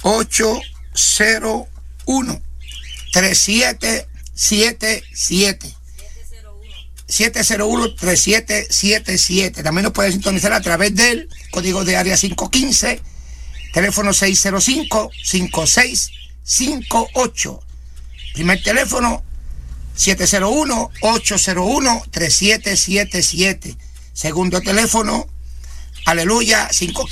701-801-3777. 701-3777. También nos puede sintonizar a través del código de área 515, teléfono 605-5658. Primer teléfono 701-801-3777. Segundo teléfono, aleluya,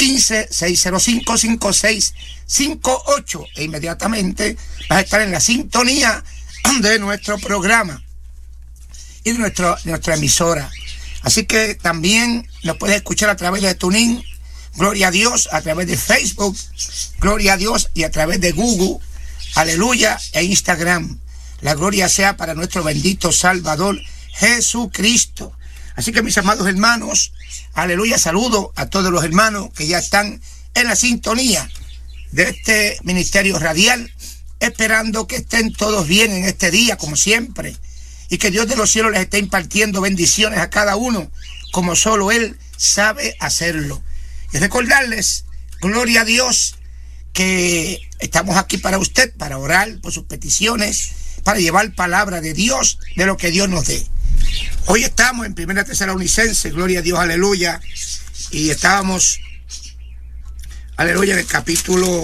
515-605-5658. E inmediatamente vas a estar en la sintonía de nuestro programa y de nuestra emisora. Así que también nos puedes escuchar a través de TuneIn, Gloria a Dios, a través de Facebook, Gloria a Dios, y a través de Google, aleluya, e Instagram. La gloria sea para nuestro bendito Salvador Jesucristo. Así que mis amados hermanos, aleluya, saludo a todos los hermanos que ya están en la sintonía de este ministerio radial, esperando que estén todos bien en este día, como siempre, y que Dios de los cielos les esté impartiendo bendiciones a cada uno, como solo Él sabe hacerlo. Y recordarles, gloria a Dios, que estamos aquí para usted, para orar por sus peticiones, para llevar palabra de Dios, de lo que Dios nos dé. Hoy estamos en 1 Tesalonicenses, gloria a Dios, aleluya, y estábamos, aleluya, en el capítulo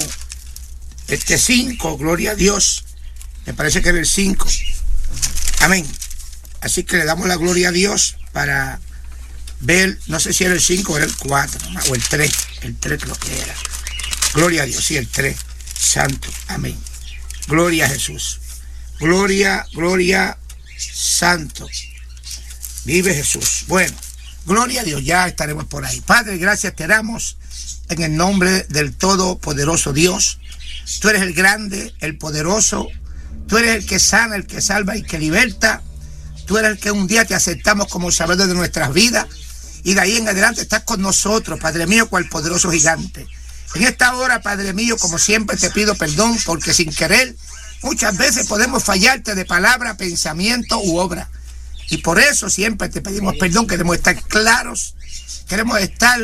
5, gloria a Dios, me parece que era el 5, amén. Así que le damos la gloria a Dios para ver, no sé si era el 5 o era el 4, o el 3 creo que era. Gloria a Dios, sí, el 3, santo, amén. Gloria a Jesús. Gloria, gloria, santo. Vive Jesús. Bueno, gloria a Dios, ya estaremos por ahí. Padre, gracias te damos en el nombre del todopoderoso Dios. Tú eres el grande, el poderoso. Tú eres el que sana, el que salva y que liberta. Tú eres el que un día te aceptamos como Salvador de nuestras vidas. Y de ahí en adelante estás con nosotros, Padre mío, cual poderoso gigante. En esta hora, Padre mío, como siempre te pido perdón, porque sin querer muchas veces podemos fallarte de palabra, pensamiento u obra. Y por eso siempre te pedimos perdón. Queremos estar claros, queremos estar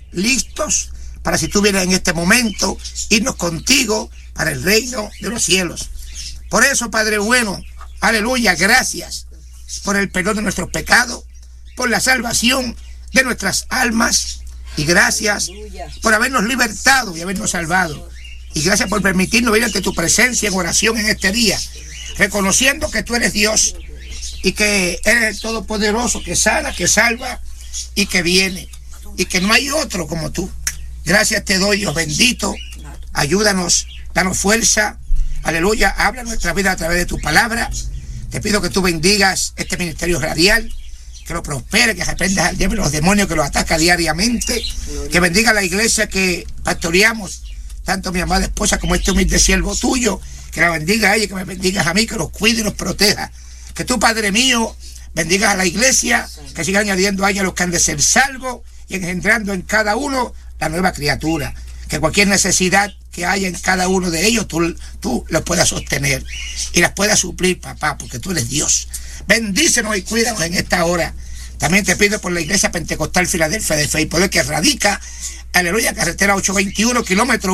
listos para, si tú vienes en este momento, irnos contigo para el reino de los cielos. Por eso, Padre bueno, aleluya, gracias por el perdón de nuestros pecados, por la salvación de nuestras almas, y gracias por habernos libertado y habernos salvado. Y gracias por permitirnos venir ante tu presencia en oración en este día, reconociendo que tú eres Dios y que eres el Todopoderoso, que sana, que salva y que viene, y que no hay otro como tú. Gracias te doy, Dios bendito. Ayúdanos, danos fuerza, aleluya, habla nuestra vida a través de tu palabra. Te pido que tú bendigas este ministerio radial, que lo prospere, que reprendas al diablo y los demonios que lo ataca diariamente, que bendiga a la iglesia que pastoreamos, tanto mi amada esposa como este humilde siervo tuyo, que la bendiga a ella, que me bendigas a mí, que los cuide y los proteja. Que tú, Padre mío, bendigas a la iglesia, que siga añadiendo a ella los que han de ser salvos y engendrando en cada uno la nueva criatura. Que cualquier necesidad que haya en cada uno de ellos, tú los puedas sostener y las puedas suplir, papá, porque tú eres Dios. Bendícenos y cuídanos en esta hora. También te pido por la Iglesia Pentecostal Filadelfia de Fe y Poder, que radica, aleluya, carretera 821, kilómetro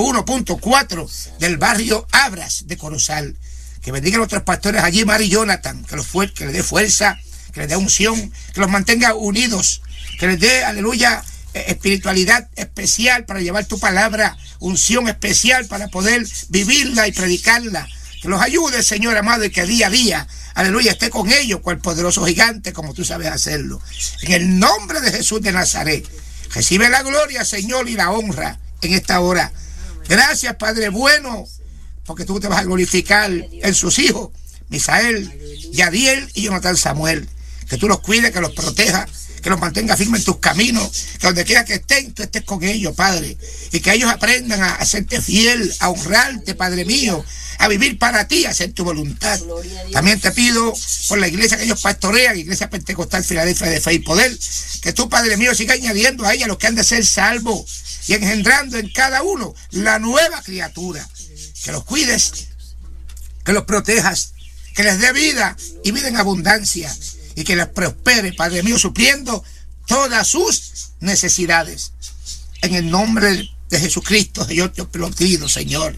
1.4 del barrio Abras de Corozal. Que bendiga a nuestros pastores allí, Mari y Jonathan, que les dé fuerza, que les dé unción, que los mantenga unidos, que les dé, aleluya, espiritualidad especial para llevar tu palabra, unción especial para poder vivirla y predicarla. Que los ayude, Señor amado, y que día a día, aleluya, esté con ellos, cual poderoso gigante, como tú sabes hacerlo. En el nombre de Jesús de Nazaret, recibe la gloria, Señor, y la honra en esta hora. Gracias, Padre bueno, porque tú te vas a glorificar en sus hijos, Misael, Yadiel y Jonathan Samuel. Que tú los cuides, que los protejas, que los mantengas firmes en tus caminos, que donde quiera que estén, tú estés con ellos, Padre. Y que ellos aprendan a hacerte fiel, a honrarte, Padre mío, a vivir para ti, a hacer tu voluntad. También te pido por la iglesia que ellos pastorean, Iglesia Pentecostal Filadelfia de Fe y Poder, que tú, Padre mío, siga añadiendo a ella los que han de ser salvos y engendrando en cada uno la nueva criatura. Que los cuides, que los protejas, que les dé vida y vida en abundancia, y que les prospere, Padre mío, supliendo todas sus necesidades. En el nombre de Jesucristo, yo te lo pido, Señor.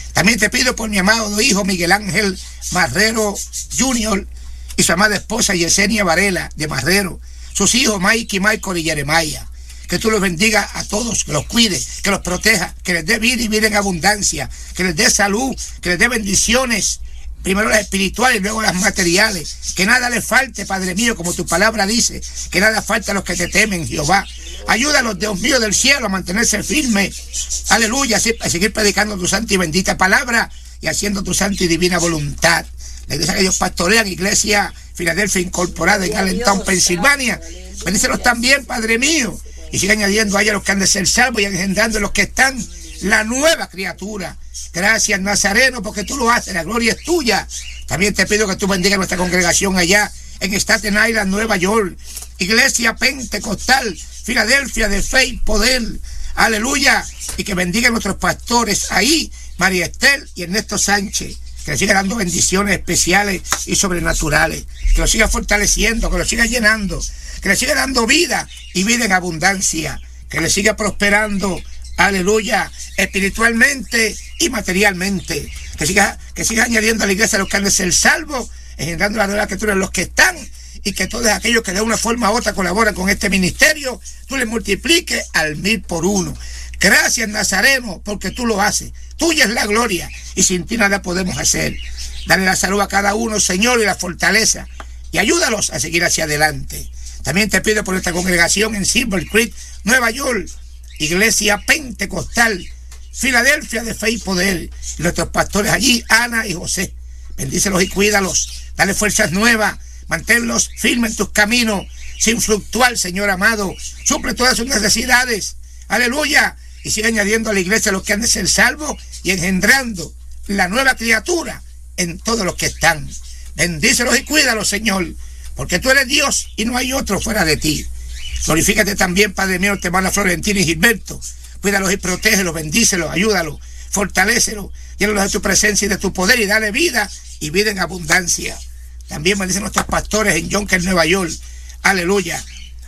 También te pido por mi amado hijo Miguel Ángel Marrero Jr. y su amada esposa Yesenia Varela de Marrero, sus hijos Mikey, Michael y Jeremiah. Que tú los bendiga a todos, que los cuide, que los proteja, que les dé vida y vida en abundancia, que les dé salud, que les dé bendiciones, primero las espirituales y luego las materiales. Que nada les falte, Padre mío, como tu palabra dice, que nada falte a los que te temen, Jehová. Ayúdalos, Dios mío del cielo, a mantenerse firmes. Aleluya, a seguir predicando tu santa y bendita palabra y haciendo tu santa y divina voluntad. La iglesia que ellos pastorean, Iglesia Filadelfia Incorporada en Allentown, Pensilvania. Bendícelos también, Padre mío. Y sigue añadiendo a ellos los que han de ser salvos y engendrando los que están la nueva criatura. Gracias, Nazareno, porque tú lo haces, la gloria es tuya. También te pido que tú bendigas nuestra congregación allá en Staten Island, Nueva York. Iglesia Pentecostal, Filadelfia de Fe y Poder. Aleluya. Y que bendiga a nuestros pastores ahí, María Estel y Ernesto Sánchez. Que le siga dando bendiciones especiales y sobrenaturales. Que lo siga fortaleciendo, que lo siga llenando. Que le siga dando vida y vida en abundancia. Que le siga prosperando, aleluya, espiritualmente y materialmente. Que siga añadiendo a la iglesia los que han de ser salvos, engendrando la nueva criatura en los que están. Y que todos aquellos que de una forma u otra colaboran con este ministerio, tú les multipliques al 1000 por 1. Gracias, Nazareno, porque tú lo haces. Tuya es la gloria y sin ti nada podemos hacer. Dale la salud a cada uno, Señor, y la fortaleza. Y ayúdalos a seguir hacia adelante. También te pido por esta congregación en Silver Creek, Nueva York, Iglesia Pentecostal, Filadelfia de Fe y Poder. Y nuestros pastores allí, Ana y José. Bendícelos y cuídalos. Dale fuerzas nuevas. Manténlos firmes en tus caminos, sin fluctuar, Señor amado. Suple todas sus necesidades. Aleluya. Y sigue añadiendo a la iglesia los que han de ser salvos y engendrando la nueva criatura en todos los que están. Bendícelos y cuídalos, Señor, porque tú eres Dios y no hay otro fuera de ti. Glorifícate también, Padre mío, te hermana Florentina y Gilberto. Cuídalos y protégelos, bendícelos, ayúdalos, fortalécelos, llénalos de tu presencia y de tu poder y dale vida y vida en abundancia. También bendicen nuestros pastores en Yonkers, Nueva York. Aleluya.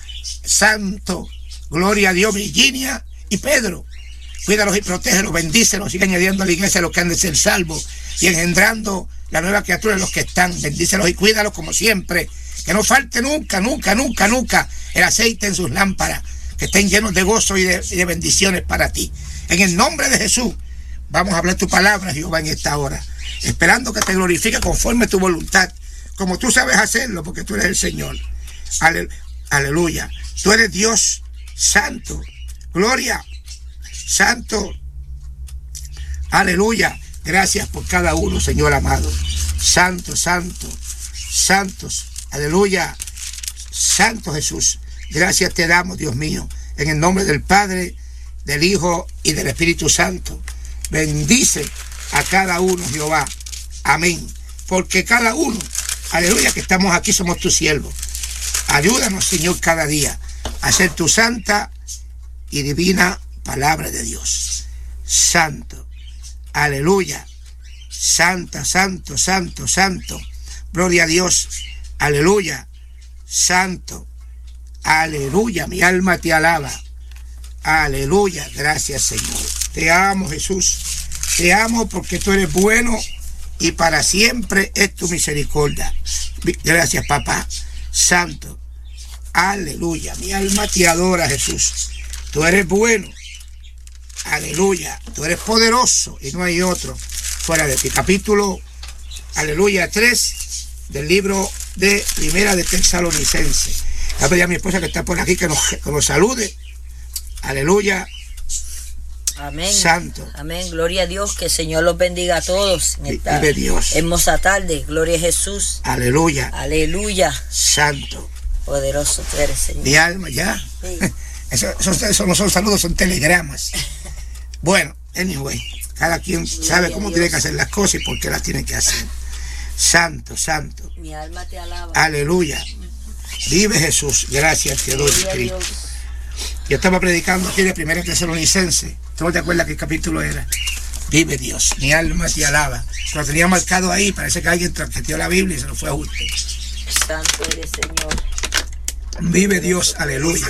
Santo, gloria a Dios, Virginia y Pedro. Cuídalos y protégelos, bendícelos, sigue añadiendo a la iglesia los que han de ser salvos y engendrando la nueva criatura en los que están. Bendícelos y cuídalos como siempre. Que no falte nunca, nunca, nunca, nunca el aceite en sus lámparas. Que estén llenos de gozo y de bendiciones para ti. En el nombre de Jesús, vamos a hablar tu palabra, Jehová, en esta hora. Esperando que te glorifique conforme tu voluntad. Como tú sabes hacerlo, porque tú eres el Señor. Aleluya. Tú eres Dios santo. Gloria. Santo. Aleluya. Gracias por cada uno, Señor amado. Santo, santo, santos. Aleluya. Santo Jesús. Gracias te damos, Dios mío. En el nombre del Padre, del Hijo y del Espíritu Santo. Bendice a cada uno, Jehová. Amén. Porque cada uno, aleluya, que estamos aquí somos tus siervos. Ayúdanos, Señor, cada día a hacer tu santa y divina palabra de Dios. Santo. Aleluya. Santa, santo, santo, santo. Gloria a Dios. Aleluya. Santo. Aleluya. Mi alma te alaba. Aleluya. Gracias, Señor. Te amo, Jesús. Te amo porque tú eres bueno y para siempre es tu misericordia. Gracias, papá. Santo. Aleluya. Mi alma te adora, Jesús. Tú eres bueno. Aleluya. Tú eres poderoso y no hay otro fuera de ti. Capítulo, aleluya, 3 del libro de Primera de Tesalonicenses. Voy a pedir a mi esposa que está por aquí que nos salude. Aleluya. Amén. Santo. Amén. Gloria a Dios. Que el Señor los bendiga a todos en esta hermosa tarde. Gloria a Jesús. Aleluya. Aleluya. Santo. Poderoso tú eres, Señor. Mi alma, ya. Sí. Eso no son saludos, son telegramas. Bueno, anyway, cada quien sabe cómo tiene que hacer las cosas y por qué las tiene que hacer. Santo, santo. Mi alma te alaba. Aleluya. Vive Jesús. Gracias te doy, Cristo. Yo estaba predicando aquí de Primera Tesalonicenses. ¿Tú no te acuerdas qué capítulo era? Vive Dios. Mi alma te alaba. Lo tenía marcado ahí. Parece que alguien transmitió la Biblia y se lo fue a justo. Santo eres, Señor. Vive Dios. Aleluya.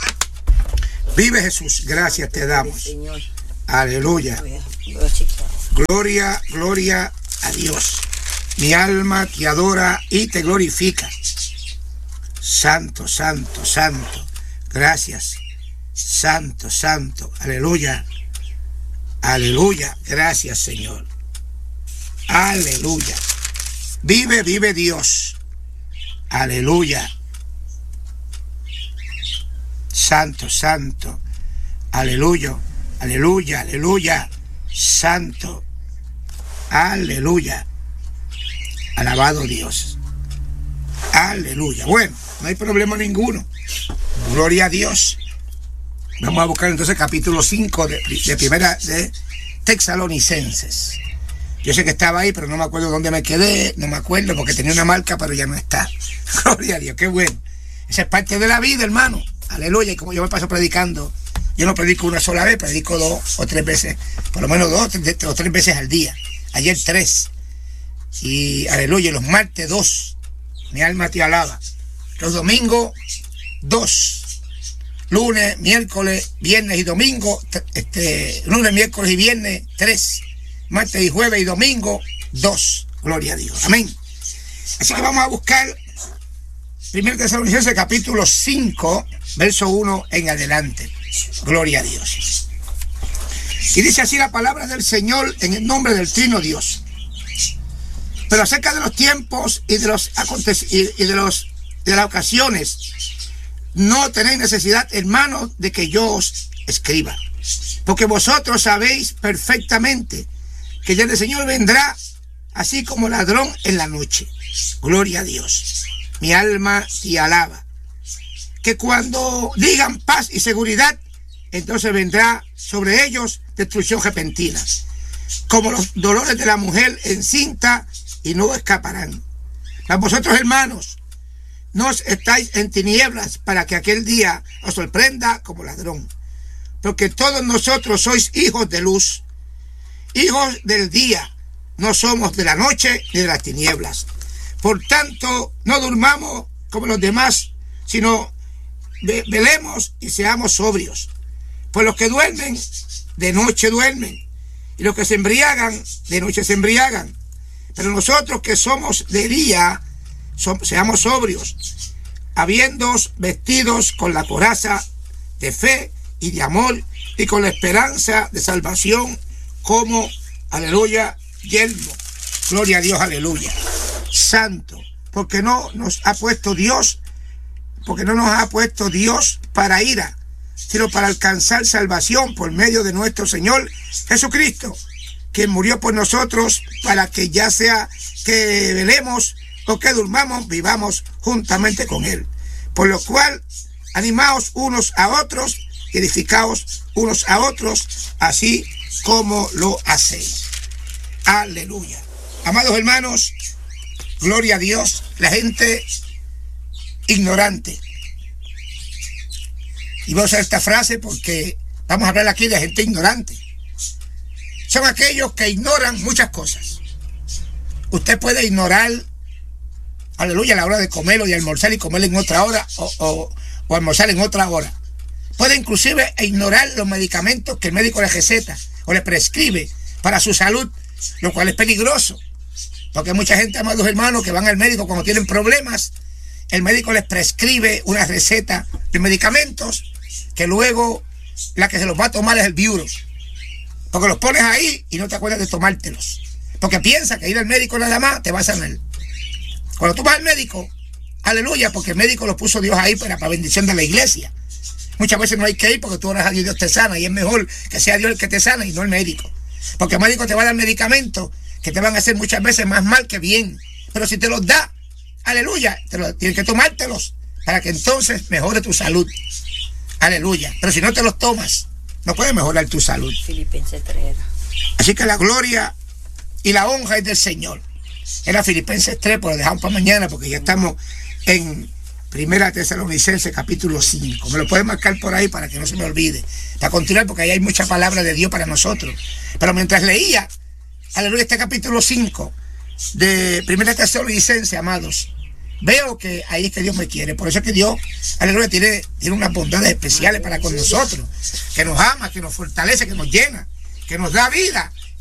Vive Jesús. Gracias te damos. Aleluya. Gloria, gloria a Dios. Mi alma te adora y te glorifica. Santo, santo, santo. Gracias. Santo, santo. Aleluya. Aleluya. Gracias, Señor. Aleluya. Vive, vive Dios. Aleluya. Santo, santo. Aleluya. Aleluya, aleluya. Santo. Aleluya. Alabado Dios. Aleluya. Bueno, no hay problema ninguno. Gloria a Dios. Vamos a buscar entonces capítulo 5 de primera de Tesalonicenses. Yo sé que estaba ahí, pero no me acuerdo dónde me quedé. No me acuerdo porque tenía una marca, pero ya no está. Gloria a Dios, qué bueno. Esa es parte de la vida, hermano. Aleluya. Y como yo me paso predicando, yo no predico una sola vez, predico 2 o 3 veces, por lo menos 2 o 3 veces al día. Ayer 3. Y aleluya, los martes 2. Mi alma te alaba. Los domingos 2. Lunes, miércoles, viernes y domingo. Lunes, miércoles y viernes 3. Martes y jueves y domingo 2. Gloria a Dios. Amén. Así que vamos a buscar 1 Tesalonicenses capítulo 5, verso 1 en adelante. Gloria a Dios. Y dice así la palabra del Señor en el nombre del Trino Dios. Pero acerca de los tiempos y de las ocasiones, no tenéis necesidad, hermanos, de que yo os escriba. Porque vosotros sabéis perfectamente que ya el Señor vendrá así como ladrón en la noche. Gloria a Dios. Mi alma te alaba. Que cuando digan paz y seguridad, entonces vendrá sobre ellos destrucción repentina, como los dolores de la mujer encinta, y no escaparán. Mas vosotros, hermanos, no estáis en tinieblas para que aquel día os sorprenda como ladrón. Porque todos nosotros sois hijos de luz, hijos del día. No somos de la noche ni de las tinieblas. Por tanto, no durmamos como los demás, sino velemos y seamos sobrios. Pues los que duermen, de noche duermen, y los que se embriagan, de noche se embriagan. Pero nosotros que somos de día, seamos sobrios, habiéndoos vestidos con la coraza de fe y de amor, y con la esperanza de salvación como, aleluya, yelmo. Gloria a Dios, aleluya. Santo, porque no nos ha puesto Dios para ira, sino para alcanzar salvación por medio de nuestro Señor Jesucristo, quien murió por nosotros, para que ya sea que velemos o que durmamos, vivamos juntamente con Él. Por lo cual, animaos unos a otros, edificaos unos a otros, así como lo hacéis. Aleluya. Amados hermanos, gloria a Dios. La gente ignorante. Y voy a usar esta frase porque vamos a hablar aquí de gente ignorante. Son aquellos que ignoran muchas cosas. Usted puede ignorar, aleluya, la hora de comer o de almorzar y comer en otra hora o almorzar en otra hora. Puede inclusive ignorar los medicamentos que el médico le receta o le prescribe para su salud, lo cual es peligroso. Porque hay mucha gente, amados hermanos, que van al médico cuando tienen problemas. El médico les prescribe una receta de medicamentos que luego la que se los va a tomar es el viudo. Porque los pones ahí y no te acuerdas de tomártelos. Porque piensa que ir al médico nada más te va a sanar. Cuando tú vas al médico, aleluya, porque el médico lo puso Dios ahí para bendición de la iglesia. Muchas veces no hay que ir porque tú oras a Dios y Dios te sana. Y es mejor que sea Dios el que te sana y no el médico. Porque el médico te va a dar medicamentos que te van a hacer muchas veces más mal que bien. Pero si te los da, aleluya, tienes que tomártelos para que entonces mejore tu salud. Aleluya. Pero si no te los tomas, no puedes mejorar tu salud. Filipenses 3. Así que la gloria y la honra es del Señor. Era Filipenses 3, pero lo dejamos para mañana porque ya estamos en 1 Tesalonicenses capítulo 5. Me lo pueden marcar por ahí para que no se me olvide. Para continuar, porque ahí hay mucha palabra de Dios para nosotros. Pero mientras leía, aleluya, este capítulo 5 de 1 Tesalonicenses, amados, veo que ahí es que Dios me quiere. Por eso es que Dios, aleluya, tiene unas bondades especiales para con nosotros. Que nos ama, que nos fortalece, que nos llena, que nos da vida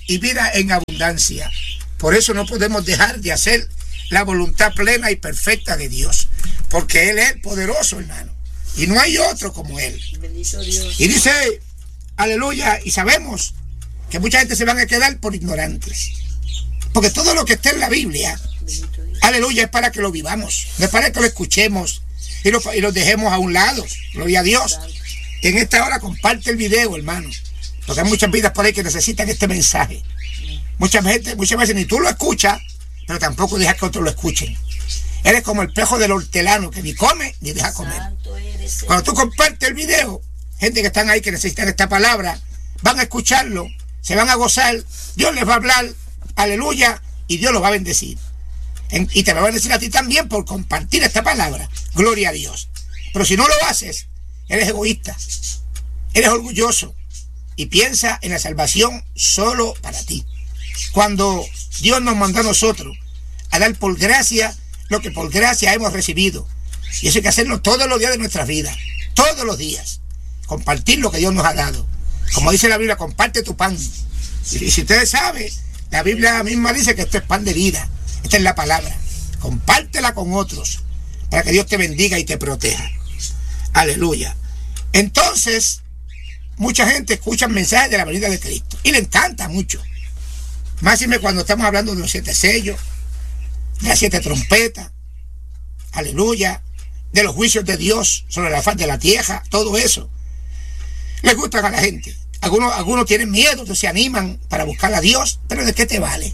y vida en abundancia. Por eso no podemos dejar de hacer la voluntad plena y perfecta de Dios, porque Él es el poderoso, hermano, y no hay otro como Él. Bendito Dios. Y dice, aleluya, y sabemos que mucha gente se van a quedar por ignorantes, porque todo lo que está en la Biblia, aleluya, es para que lo vivamos, no es para que lo escuchemos y lo dejemos a un lado. Gloria a Dios. En esta hora comparte el video, hermano, porque hay muchas vidas por ahí que necesitan este mensaje. Muchas veces ni tú lo escuchas, pero tampoco dejas que otros lo escuchen. Eres como el pejo del hortelano, que ni come ni deja comer. Cuando tú compartes el video, gente que están ahí que necesitan esta palabra, van a escucharlo, se van a gozar, Dios les va a hablar, aleluya, y Dios los va a bendecir. Y te va a bendecir a ti también por compartir esta palabra. Gloria a Dios. Pero si no lo haces, eres egoísta, eres orgulloso y piensa en la salvación solo para ti. Cuando Dios nos mandó a nosotros a dar por gracia lo que por gracia hemos recibido. Y eso hay que hacerlo todos los días de nuestras vidas. Todos los días. Compartir lo que Dios nos ha dado. Como dice la Biblia, comparte tu pan. Y si ustedes saben, la Biblia misma dice que esto es pan de vida. Esta es la palabra. Compártela con otros para que Dios te bendiga y te proteja. Aleluya. Entonces, mucha gente escucha mensajes de la venida de Cristo y le encanta mucho. Máxime cuando estamos hablando de los 7 sellos, de las 7 trompetas, aleluya, de los juicios de Dios sobre la faz de la tierra, todo eso. Les gustan a la gente. Algunos tienen miedo, otros se animan para buscar a Dios, pero ¿de qué te vale?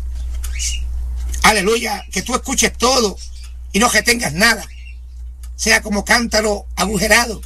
Aleluya, que tú escuches todo y no que tengas nada. Sea como cántaro agujereado,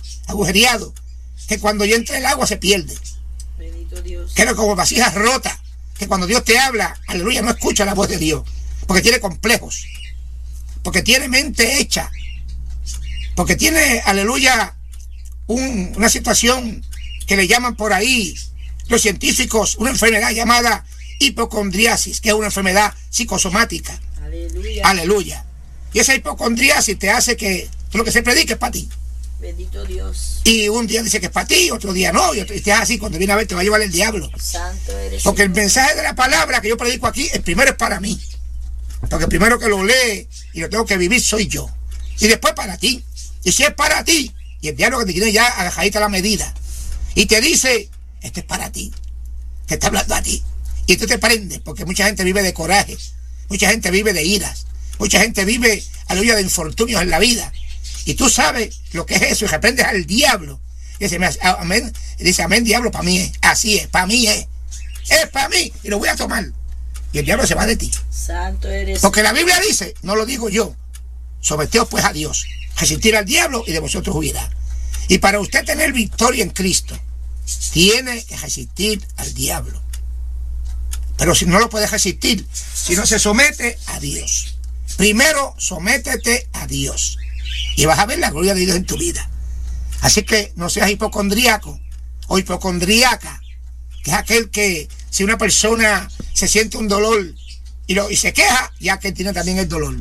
que cuando ya entra el agua se pierde. Bendito Dios. Que era como vasijas rotas, que cuando Dios te habla, aleluya, no escucha la voz de Dios, porque tiene complejos, porque tiene mente hecha, porque tiene, aleluya, una situación que le llaman por ahí los científicos, una enfermedad llamada hipocondriasis, que es una enfermedad psicosomática. Aleluya. Aleluya. Y esa hipocondriasis te hace que tú lo que se predique es para ti. Bendito Dios. Y un día dice que es para ti, otro día no, y te es así, cuando viene a ver te va a llevar el diablo. Santo eres. Porque el mensaje de la palabra que yo predico aquí, el primero es para mí. Porque el primero que lo lee y lo tengo que vivir soy yo. Y después para ti. Y si es para ti, y el diablo que te tiene ya agajadita la medida, y te dice, esto es para ti, te está hablando a ti. Y tú te prendes, porque mucha gente vive de coraje, mucha gente vive de iras, mucha gente vive, aleluya, de infortunios en la vida. Y tú sabes lo que es eso, y reprendes al diablo. Y dice, amén, dice, amén, diablo, para mí es, así es, para mí es para mí, y lo voy a tomar. Y el diablo se va de ti. Santo eres. Porque la Biblia dice, no lo digo yo, someteos pues a Dios, resistir al diablo y de vosotros huirá. Y para usted tener victoria en Cristo, tiene que resistir al diablo. Pero si no lo puedes resistir, si no se somete a Dios. Primero, sométete a Dios y vas a ver la gloria de Dios en tu vida. Así que no seas hipocondríaco o hipocondríaca, que es aquel que si una persona se siente un dolor y se queja, ya que tiene también el dolor.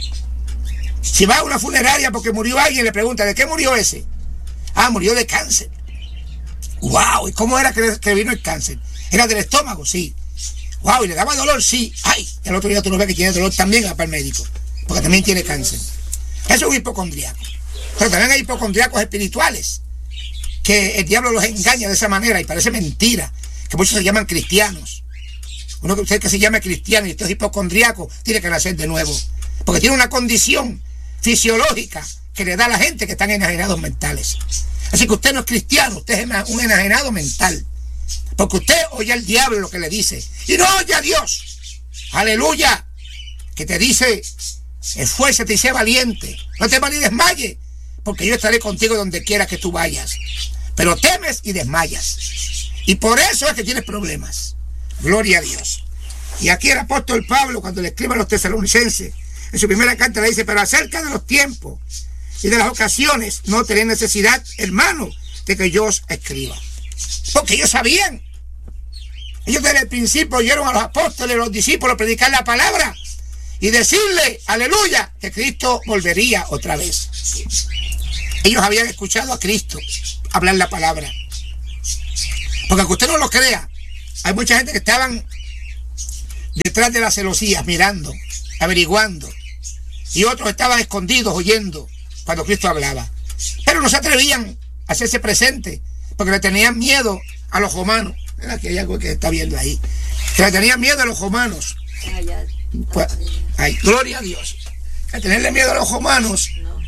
Si va a una funeraria porque murió alguien, le pregunta, ¿de qué murió ese? Ah, murió de cáncer. ¡Wow! ¿Y cómo era que vino el cáncer? ¿Era del estómago? Sí. ¡Wow! ¿Y le daba dolor? Sí. ¡Ay! El otro día tú no ves que tiene dolor también, va para el médico, porque también tiene cáncer. Eso es un hipocondríaco. Pero también hay hipocondríacos espirituales, que el diablo los engaña de esa manera y parece mentira, que muchos se llaman cristianos. Uno que usted que se llame cristiano y usted es hipocondríaco, tiene que nacer de nuevo, porque tiene una condición fisiológica que le da a la gente que están enajenados mentales. Así que usted no es cristiano, usted es un enajenado mental, porque usted oye al diablo lo que le dice y no oye a Dios. Aleluya, que te dice, esfuérzate y sé valiente, no temas ni desmayes, porque yo estaré contigo donde quiera que tú vayas. Pero temes y desmayas, y por eso es que tienes problemas. Gloria a Dios. Y aquí el apóstol Pablo, cuando le escribe a los tesalonicenses, en su primera carta le dice, pero acerca de los tiempos y de las ocasiones no tenéis necesidad, hermano, de que yo os escriba. Porque ellos sabían. Ellos desde el principio oyeron a los apóstoles, a los discípulos predicar la palabra y decirle, aleluya, que Cristo volvería otra vez. Ellos habían escuchado a Cristo hablar la palabra. Porque aunque usted no lo crea, hay mucha gente que estaban detrás de las celosías, mirando, averiguando. Y otros estaban escondidos, oyendo cuando Cristo hablaba. Pero no se atrevían a hacerse presente, porque le tenían miedo a los romanos. Mira que hay algo que está viendo ahí. Que le tenían miedo a los romanos. Pues, ay, gloria a Dios. A tenerle miedo a los romanos.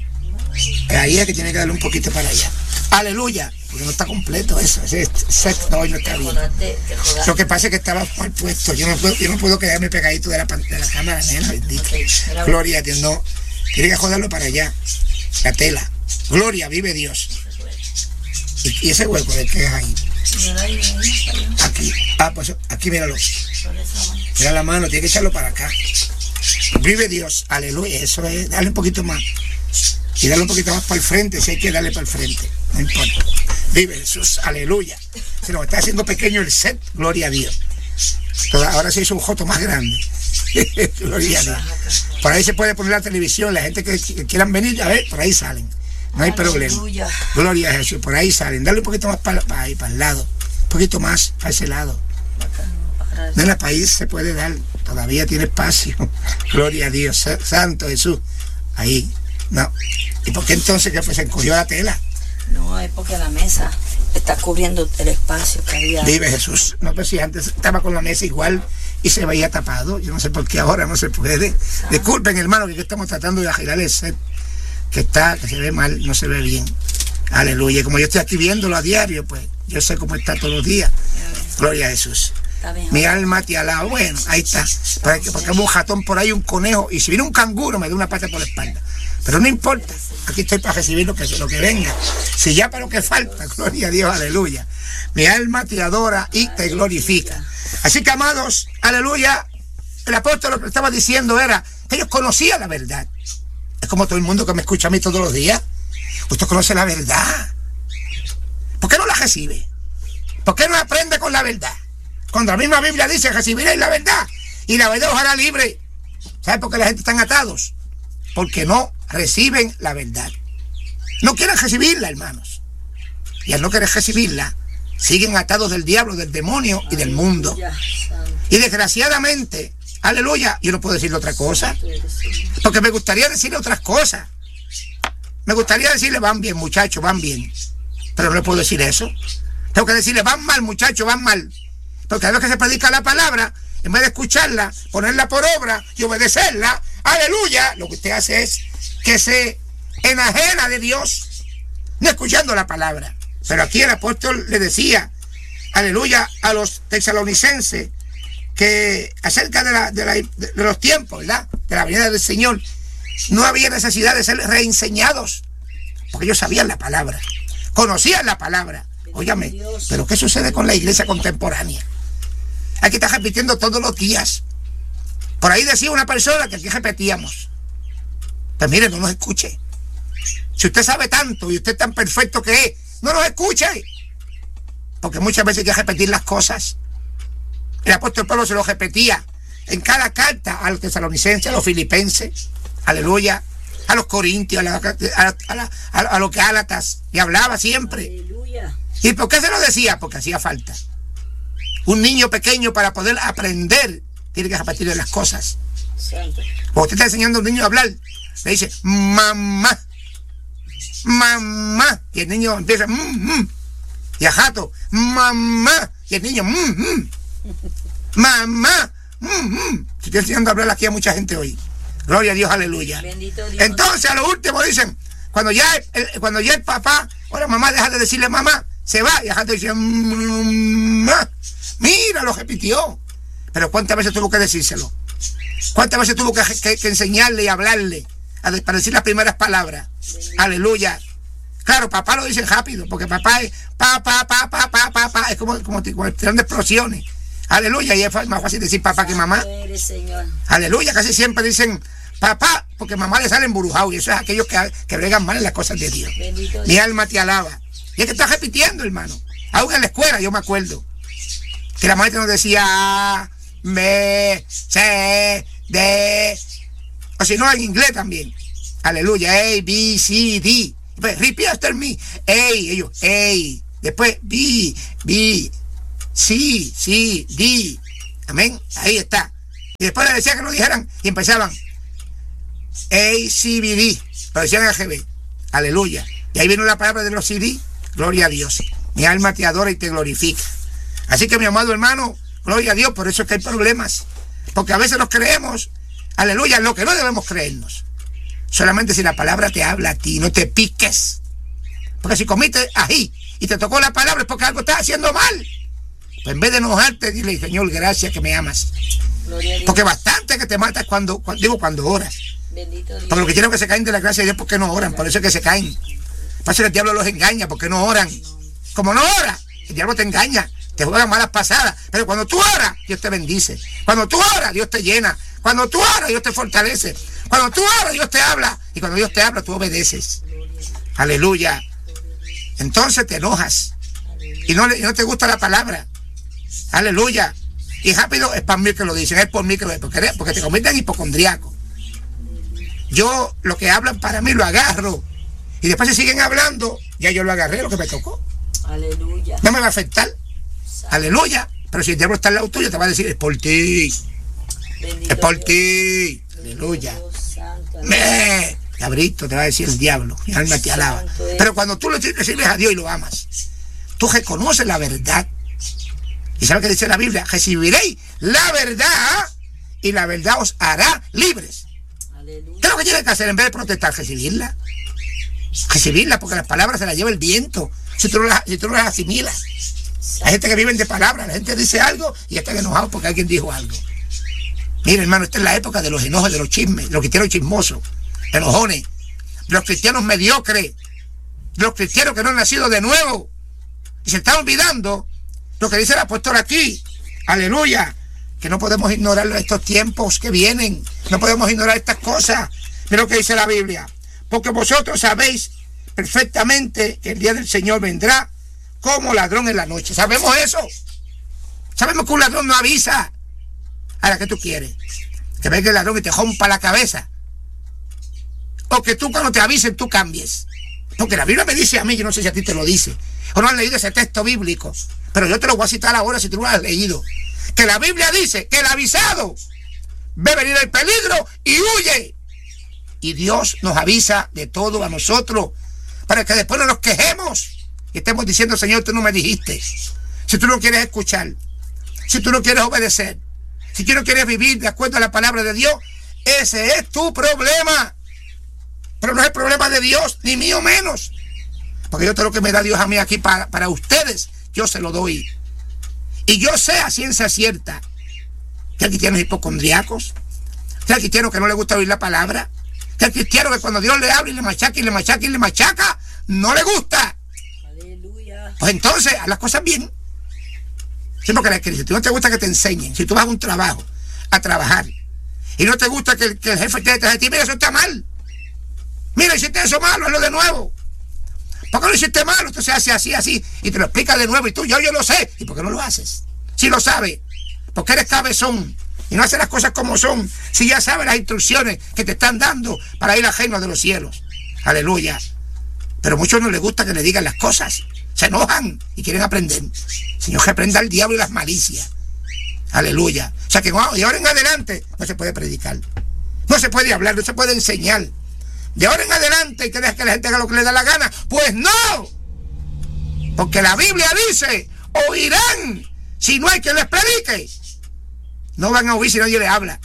Ahí es que tiene que darle un poquito para allá. Aleluya. Porque no está completo eso. Ese no está bien. Lo que pasa es que estaba mal puesto. Yo no puedo quedarme pegadito de la cámara, nena, bendito. Gloria a Dios. No. Tiene que joderlo para allá. La tela. Gloria, vive Dios. ¿Y ese hueco de qué es ahí? Aquí. Pues aquí míralo. Mira la mano, tiene que echarlo para acá. Vive Dios. Aleluya. Eso es. Dale un poquito más. Y darle un poquito más para el frente, si hay que darle para el frente, no importa. Vive Jesús, aleluya. Se nos está haciendo pequeño el set, gloria a Dios. Ahora se hizo un joto más grande. Gloria a Dios. Por ahí se puede poner la televisión, la gente que quieran venir, a ver, por ahí salen. No hay problema. Gloria a Jesús, por ahí salen. Dale un poquito más para ahí, para el lado. Un poquito más para ese lado. En el país se puede dar, todavía tiene espacio. Gloria a Dios, santo Jesús. Ahí. No. ¿Y por qué entonces que se encogió la tela? No, es porque la mesa está cubriendo el espacio que había. Vive Jesús. No, pues si antes estaba con la mesa igual y se veía tapado. Yo no sé por qué ahora no se puede. Disculpen, hermano, que estamos tratando de agilar el set. Que se ve mal, no se ve bien. Aleluya. Como yo estoy aquí viéndolo a diario, pues yo sé cómo está todos los días. Gloria a Jesús. Mi alma te alaba. Bueno, ahí está. Porque hay un jatón por ahí, un conejo. Y si viene un canguro, me da una pata por la espalda. Pero no importa, aquí estoy para recibir lo que venga. Si ya para lo que falta, gloria a Dios, aleluya. Mi alma te adora y te glorifica. Así que, amados, aleluya, el apóstol lo que estaba diciendo era que ellos conocían la verdad. Es como todo el mundo que me escucha a mí todos los días. Usted conoce la verdad. ¿Por qué no la recibe? ¿Por qué no aprende con la verdad? Cuando la misma Biblia dice, recibiréis la verdad y la verdad os hará libre. ¿Sabe por qué la gente está atados? Porque no reciben la verdad. No quieren recibirla, hermanos. Y al no querer recibirla, siguen atados del diablo, del demonio y del mundo. Y desgraciadamente, aleluya, yo no puedo decirle otra cosa. Porque me gustaría decirle otras cosas. Me gustaría decirle, van bien, muchachos, van bien. Pero no le puedo decir eso. Tengo que decirle, van mal, muchachos, van mal. Porque cada vez que se predica la palabra, en vez de escucharla, ponerla por obra y obedecerla, aleluya, lo que usted hace es que se enajena de Dios, no escuchando la palabra. Pero aquí el apóstol le decía, aleluya, a los tesalonicenses, que acerca de los tiempos, ¿verdad?, de la venida del Señor, no había necesidad de ser reenseñados, porque ellos sabían la palabra, conocían la palabra. Óigame, pero ¿qué sucede con la iglesia contemporánea? Aquí está repitiendo todos los días. Por ahí decía una persona que aquí repetíamos. Pues mire, no nos escuche. Si usted sabe tanto y usted es tan perfecto que es, no nos escuche. Porque muchas veces hay que repetir las cosas. El apóstol Pablo se lo repetía en cada carta a los tesalonicenses, a los filipenses, aleluya, a los corintios, a los gálatas, y hablaba siempre. Aleluya. ¿Y por qué se lo decía? Porque hacía falta. Un niño pequeño, para poder aprender, tiene que repetirle las cosas. Cuando usted está enseñando a un niño a hablar, le dice, mamá, mamá, y el niño empieza, y a jato, mamá, y el niño, mamá, Si estoy enseñando a hablar aquí a mucha gente hoy. Gloria a Dios, aleluya. Bendito Dios. Entonces, a lo último dicen, cuando ya el papá o la mamá deja de decirle mamá, se va y a jato dice, mamá. Mira, lo repitió. Pero ¿cuántas veces tuvo que decírselo? ¿Cuántas veces tuvo que enseñarle y hablarle para decir las primeras palabras? Aleluya. Claro, papá lo dicen rápido, porque papá es papá, es como tirando explosiones. Aleluya, y es más fácil decir papá que mamá. Aleluya, casi siempre dicen papá, porque mamá le sale embrujado, y eso es aquellos que bregan mal en las cosas de Dios. Mi alma te alaba. Y es que está repitiendo, hermano. Aún en la escuela, yo me acuerdo que la maestra nos decía A, B, C, D, o si no en inglés también. Aleluya, A, B, C, D. Después, repeat after me. A, ellos, A. Después, B, C, D. Amén. Ahí está. Y después les decía que lo dijeran y empezaban ACBD, lo decían AGB. Aleluya. Y ahí vino la palabra de los CD. Gloria a Dios. Mi alma te adora y te glorifica. Así que, mi amado hermano, gloria a Dios. Por eso es que hay problemas. Porque a veces nos creemos, aleluya, lo que no debemos creernos. Solamente si la palabra te habla a ti, no te piques. Porque si comiste ají y te tocó la palabra es porque algo estás haciendo mal. Pues en vez de enojarte, dile, Señor, gracias que me amas. Porque bastante que te matas cuando oras. Porque lo que quieren que se caen de la gracia de Dios porque no oran. Por eso es que se caen. Pasa que el diablo los engaña porque no oran. Como no ora, el diablo te engaña, te juega malas pasadas. Pero cuando tú oras, Dios te bendice. Cuando tú oras, Dios te llena. Cuando tú oras, Dios te fortalece. Cuando tú oras, Dios te habla. Y cuando Dios te habla, tú obedeces. Aleluya. Entonces te enojas. Y no te gusta la palabra. Aleluya. Y rápido es para mí que lo dicen. Es por mí que lo dicen. Porque te convierten en hipocondriaco. Yo lo que hablan para mí lo agarro. Y después si siguen hablando, ya yo lo agarré, lo que me tocó. Aleluya. No me va a afectar. Aleluya. Pero si el diablo está al lado tuyo, te va a decir, es por ti. Bendito es por Dios. Ti. Aleluya. Cabrito, te va a decir el diablo. Mi alma te alaba. Pero cuando tú le sirves a Dios y lo amas, tú reconoces la verdad. ¿Y sabes qué dice la Biblia? Recibiréis la verdad y la verdad os hará libres. Aleluya. ¿Qué es lo que tienes que hacer en vez de protestar? Recibirla. Recibirla, porque las palabras se las lleva el viento. Si tú no las asimilas. Hay gente que vive de palabras. La gente dice algo y está enojado porque alguien dijo algo. Mira, hermano, esta es la época de los enojos, de los chismes, de los cristianos chismosos, enojones, de los cristianos mediocres, de los cristianos que no han nacido de nuevo. Y se están olvidando lo que dice el apóstol aquí. Aleluya. Que no podemos ignorar estos tiempos que vienen. No podemos ignorar estas cosas. Mira lo que dice la Biblia. Porque vosotros sabéis perfectamente que el día del Señor vendrá como ladrón en la noche. ¿Sabemos eso? Sabemos que un ladrón no avisa. Ahora, ¿qué tú quieres? Que venga el ladrón y te rompa la cabeza. O que tú cuando te avisen tú cambies. Porque la Biblia me dice a mí, yo no sé si a ti te lo dice, o no has leído ese texto bíblico, pero yo te lo voy a citar ahora si tú lo has leído. Que la Biblia dice que el avisado ve venir el peligro y huye. Y Dios nos avisa de todo a nosotros para que después no nos quejemos y estemos diciendo, Señor, tú no me dijiste. Si tú no quieres escuchar, si tú no quieres obedecer, si tú no quieres vivir de acuerdo a la palabra de Dios, ese es tu problema. Pero no es el problema de Dios, ni mío menos. Porque yo todo lo que me da Dios a mí aquí para ustedes, yo se lo doy. Y yo sé a ciencia cierta que hay cristianos hipocondriacos, que hay cristianos que no les gusta oír la palabra, que hay cristianos que cuando Dios le habla y le machaca y le machaca y le machaca, no le gusta. Aleluya. Pues entonces, haz las cosas bien. Sí, porque si tú no te gusta que te enseñen, si tú vas a un trabajo, a trabajar, y no te gusta que el jefe te detrás de ti, mira, eso está mal. Mira, hiciste eso malo, hazlo de nuevo. ¿Por qué lo hiciste malo? Entonces hace así, y te lo explica de nuevo, y tú, yo lo sé. ¿Y por qué no lo haces? Si lo sabes, porque eres cabezón, y no haces las cosas como son, si ya sabes las instrucciones que te están dando para ir al reino de los cielos. Aleluya. Pero a muchos no les gusta que le digan las cosas. Se enojan y quieren aprender. Señor, reprenda al diablo y las malicias. Aleluya. O sea que de ahora en adelante no se puede predicar. No se puede hablar, no se puede enseñar. De ahora en adelante hay que dejar que la gente haga lo que le da la gana. Pues no. Porque la Biblia dice, oirán si no hay quien les predique. No van a oír si nadie les habla.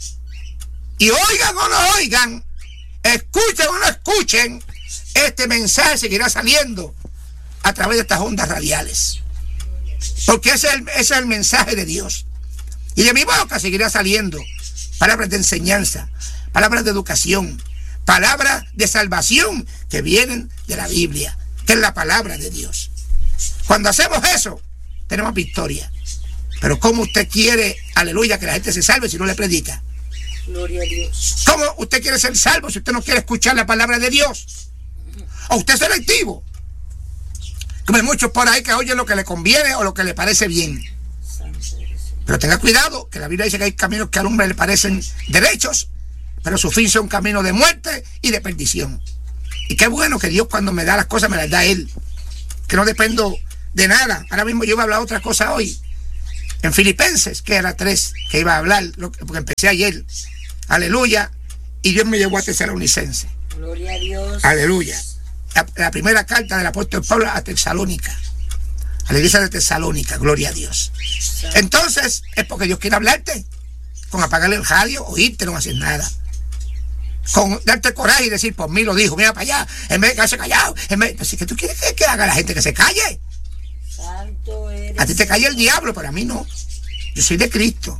Y oigan o no oigan, escuchen o no escuchen, este mensaje seguirá saliendo a través de estas ondas radiales. Porque ese es el mensaje de Dios. Y de mi boca seguirá saliendo palabras de enseñanza, palabras de educación, palabras de salvación que vienen de la Biblia, que es la palabra de Dios. Cuando hacemos eso, tenemos victoria. Pero ¿cómo usted quiere, aleluya, que la gente se salve si no le predica? Gloria a Dios. ¿Cómo usted quiere ser salvo si usted no quiere escuchar la palabra de Dios? ¿O usted es selectivo? Como hay muchos por ahí que oyen lo que le conviene o lo que le parece bien. Pero tenga cuidado, que la Biblia dice que hay caminos que al hombre le parecen derechos, pero su fin son caminos de muerte y de perdición. Y qué bueno que Dios cuando me da las cosas me las da Él, que no dependo de nada. Ahora mismo yo voy a hablar otra cosa hoy. en Filipenses, que era 3, que iba a hablar, porque empecé ayer. Aleluya. Y Dios me llevó a Tesalonicenses. Gloria a Dios. Aleluya. La primera carta del apóstol Pablo a Tesalónica. A la iglesia de Tesalónica. Gloria a Dios. Entonces, es porque Dios quiere hablarte. Con apagarle el radio, oírte, no hacer nada. Con darte coraje y decir, por mí lo dijo, mira para allá, en vez de quedarse callado. Así que tú quieres que haga la gente que se calle. Santo eres. A ti te calla el diablo, pero a mí no. Yo soy de Cristo.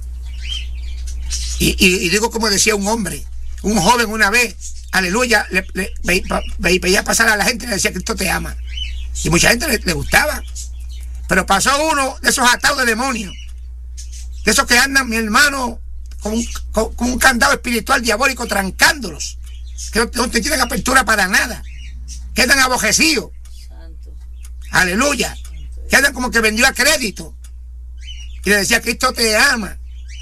Y digo como decía un hombre, un joven una vez, aleluya, veía pasar a la gente y le decía, Cristo te ama. Y mucha gente le gustaba. Pero pasó uno de esos atados de demonios, de esos que andan, mi hermano, con un candado espiritual diabólico trancándolos, que no te tienen apertura para nada, quedan abojecidos. Aleluya. Que andan como que vendió a crédito. Y le decía, Cristo te ama.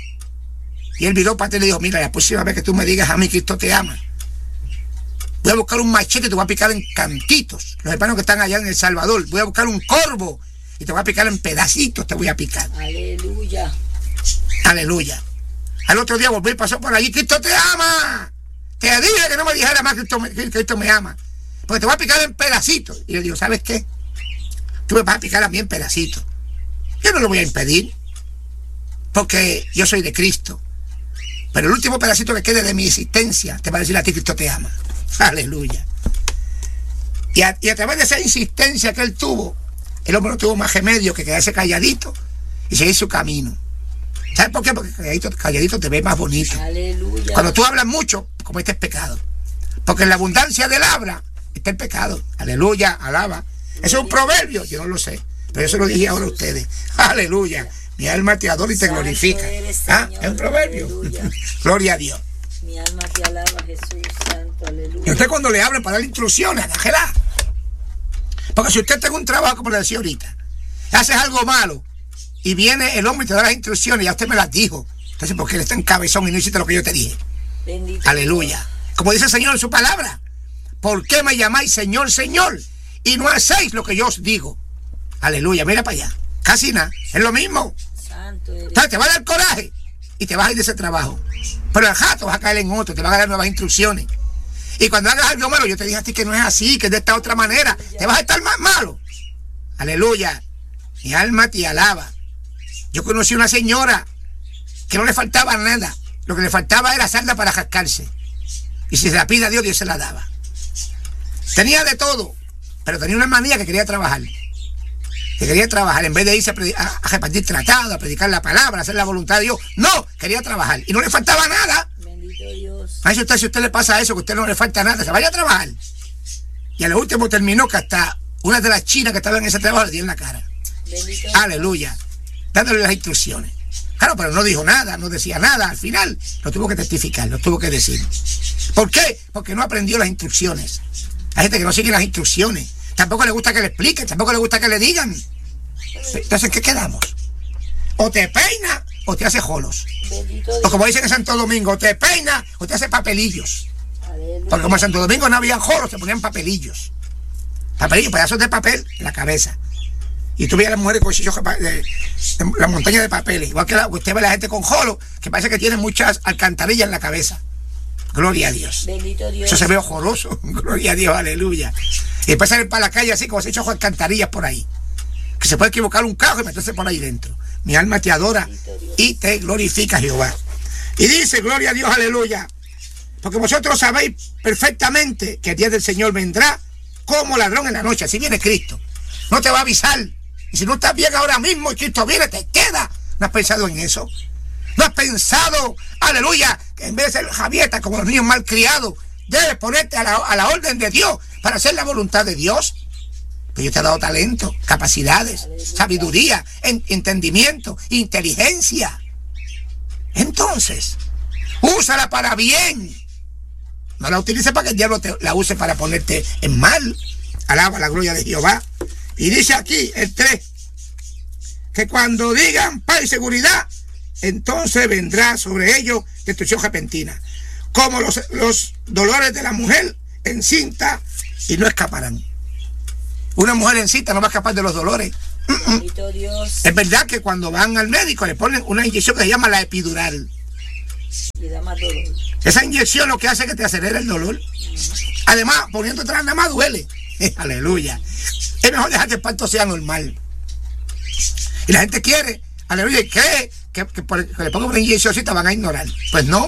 Y él miró para ti y le dijo, mira, la próxima vez que tú me digas a mí, Cristo te ama, voy a buscar un machete y te voy a picar en cantitos. Los hermanos que están allá en El Salvador, voy a buscar un corvo y te voy a picar en pedacitos, te voy a picar. Aleluya. Aleluya. Al otro día volví y pasó por allí, Cristo te ama. Te dije que no me dijera más que Cristo me ama, porque te voy a picar en pedacitos. Y le digo, ¿sabes qué? Tú me vas a picar a mí en pedacitos. Yo no lo voy a impedir, porque yo soy de Cristo. Pero el último pedacito que quede de mi existencia te va a decir a ti, Cristo te ama. Aleluya. Y a través de esa insistencia que él tuvo, el hombre no tuvo más remedio que quedarse calladito y seguir su camino. ¿Sabes por qué? Porque calladito te ve más bonito. Aleluya. Cuando tú hablas mucho, cometes pecado. Porque en la abundancia del habla está el pecado. Aleluya, alaba. Eso es un proverbio, yo no lo sé, pero yo se lo dije ahora a ustedes. Aleluya. Mi alma te adora y te glorifica. Es un proverbio. Gloria a Dios. Mi alma te alaba, Jesús santo, aleluya. Y usted cuando le hable para dar instrucciones, déjela. Porque si usted tiene un trabajo, como le decía ahorita, haces algo malo y viene el hombre y te da las instrucciones, ya usted me las dijo. Entonces, ¿por qué eres tan cabezón y no hiciste lo que yo te dije? Bendito aleluya. Dios. Como dice el Señor en su palabra, ¿por qué me llamáis Señor, Señor? Y no hacéis lo que yo os digo. Aleluya, mira para allá. Casi nada, es lo mismo. Santo eres. Entonces te va a dar coraje y te vas a ir de ese trabajo. Pero al rato vas a caer en otro, te van a dar nuevas instrucciones. Y cuando hagas algo malo, yo te dije a ti que no es así, que es de esta otra manera, te vas a estar más malo. Aleluya. Mi alma te alaba. Yo conocí una señora que no le faltaba nada. Lo que le faltaba era salda para jascarse. Y si se la pide a Dios, Dios se la daba. Tenía de todo, pero tenía una manía que quería trabajar. Que quería trabajar, en vez de irse a repartir tratados, a predicar la palabra, a hacer la voluntad de Dios. No, quería trabajar. Y no le faltaba nada. Bendito Dios. A eso si usted le pasa eso, que a usted no le falta nada, se vaya a trabajar. Y a lo último terminó que hasta una de las chinas que estaban en ese trabajo le dio en la cara. Bendito aleluya. Dándole las instrucciones. Claro, pero no dijo nada, no decía nada. Al final lo tuvo que testificar, lo tuvo que decir. ¿Por qué? Porque no aprendió las instrucciones. Hay gente que no sigue las instrucciones. Tampoco le gusta que le expliquen, tampoco le gusta que le digan. Entonces, ¿qué quedamos? O te peina o te hace jolos. O como dicen en Santo Domingo, o te peina o te hace papelillos. Aleluya. Porque como en Santo Domingo no había jolos, se ponían papelillos. Papelillos, pedazos de papel en la cabeza. Y tú veías a las mujeres con la montaña de papeles. Igual que usted ve a la gente con jolos, que parece que tienen muchas alcantarillas en la cabeza. Gloria a Dios. Bendito Dios. Eso se ve horroroso. Gloria a Dios, aleluya. Y después salir para la calle así como se echó alcantarillas por ahí. Que se puede equivocar un carro y meterse por ahí dentro. Mi alma te adora y te glorifica, Jehová. Y dice, gloria a Dios, aleluya. Porque vosotros sabéis perfectamente que el día del Señor vendrá como ladrón en la noche. Así viene Cristo. No te va a avisar. Y si no estás bien ahora mismo y Cristo viene, te queda. ¿No has pensado en eso? ¿No has pensado, aleluya, que en vez de ser javieta como los niños malcriados, debes ponerte a la orden de Dios para hacer la voluntad de Dios? Que Dios te ha dado talento, capacidades, sabiduría, entendimiento, inteligencia. Entonces, úsala para bien. No la utilices para que el diablo la use para ponerte en mal. Alaba la gloria de Jehová. Y dice aquí el 3, que cuando digan paz y seguridad, entonces vendrá sobre ellos destrucción repentina, como los dolores de la mujer encinta, y no escaparán. Una mujer encinta no va a escapar de los dolores. Dios. Es verdad que cuando van al médico le ponen una inyección que se llama la epidural. Y da más dolor. Esa inyección lo que hace es que te acelera el dolor. Además, poniendo atrás nada más duele. Aleluya. Es mejor dejar que el parto sea normal. Y la gente quiere, aleluya, y cree que le pongan una inyección te van a ignorar. Pues no.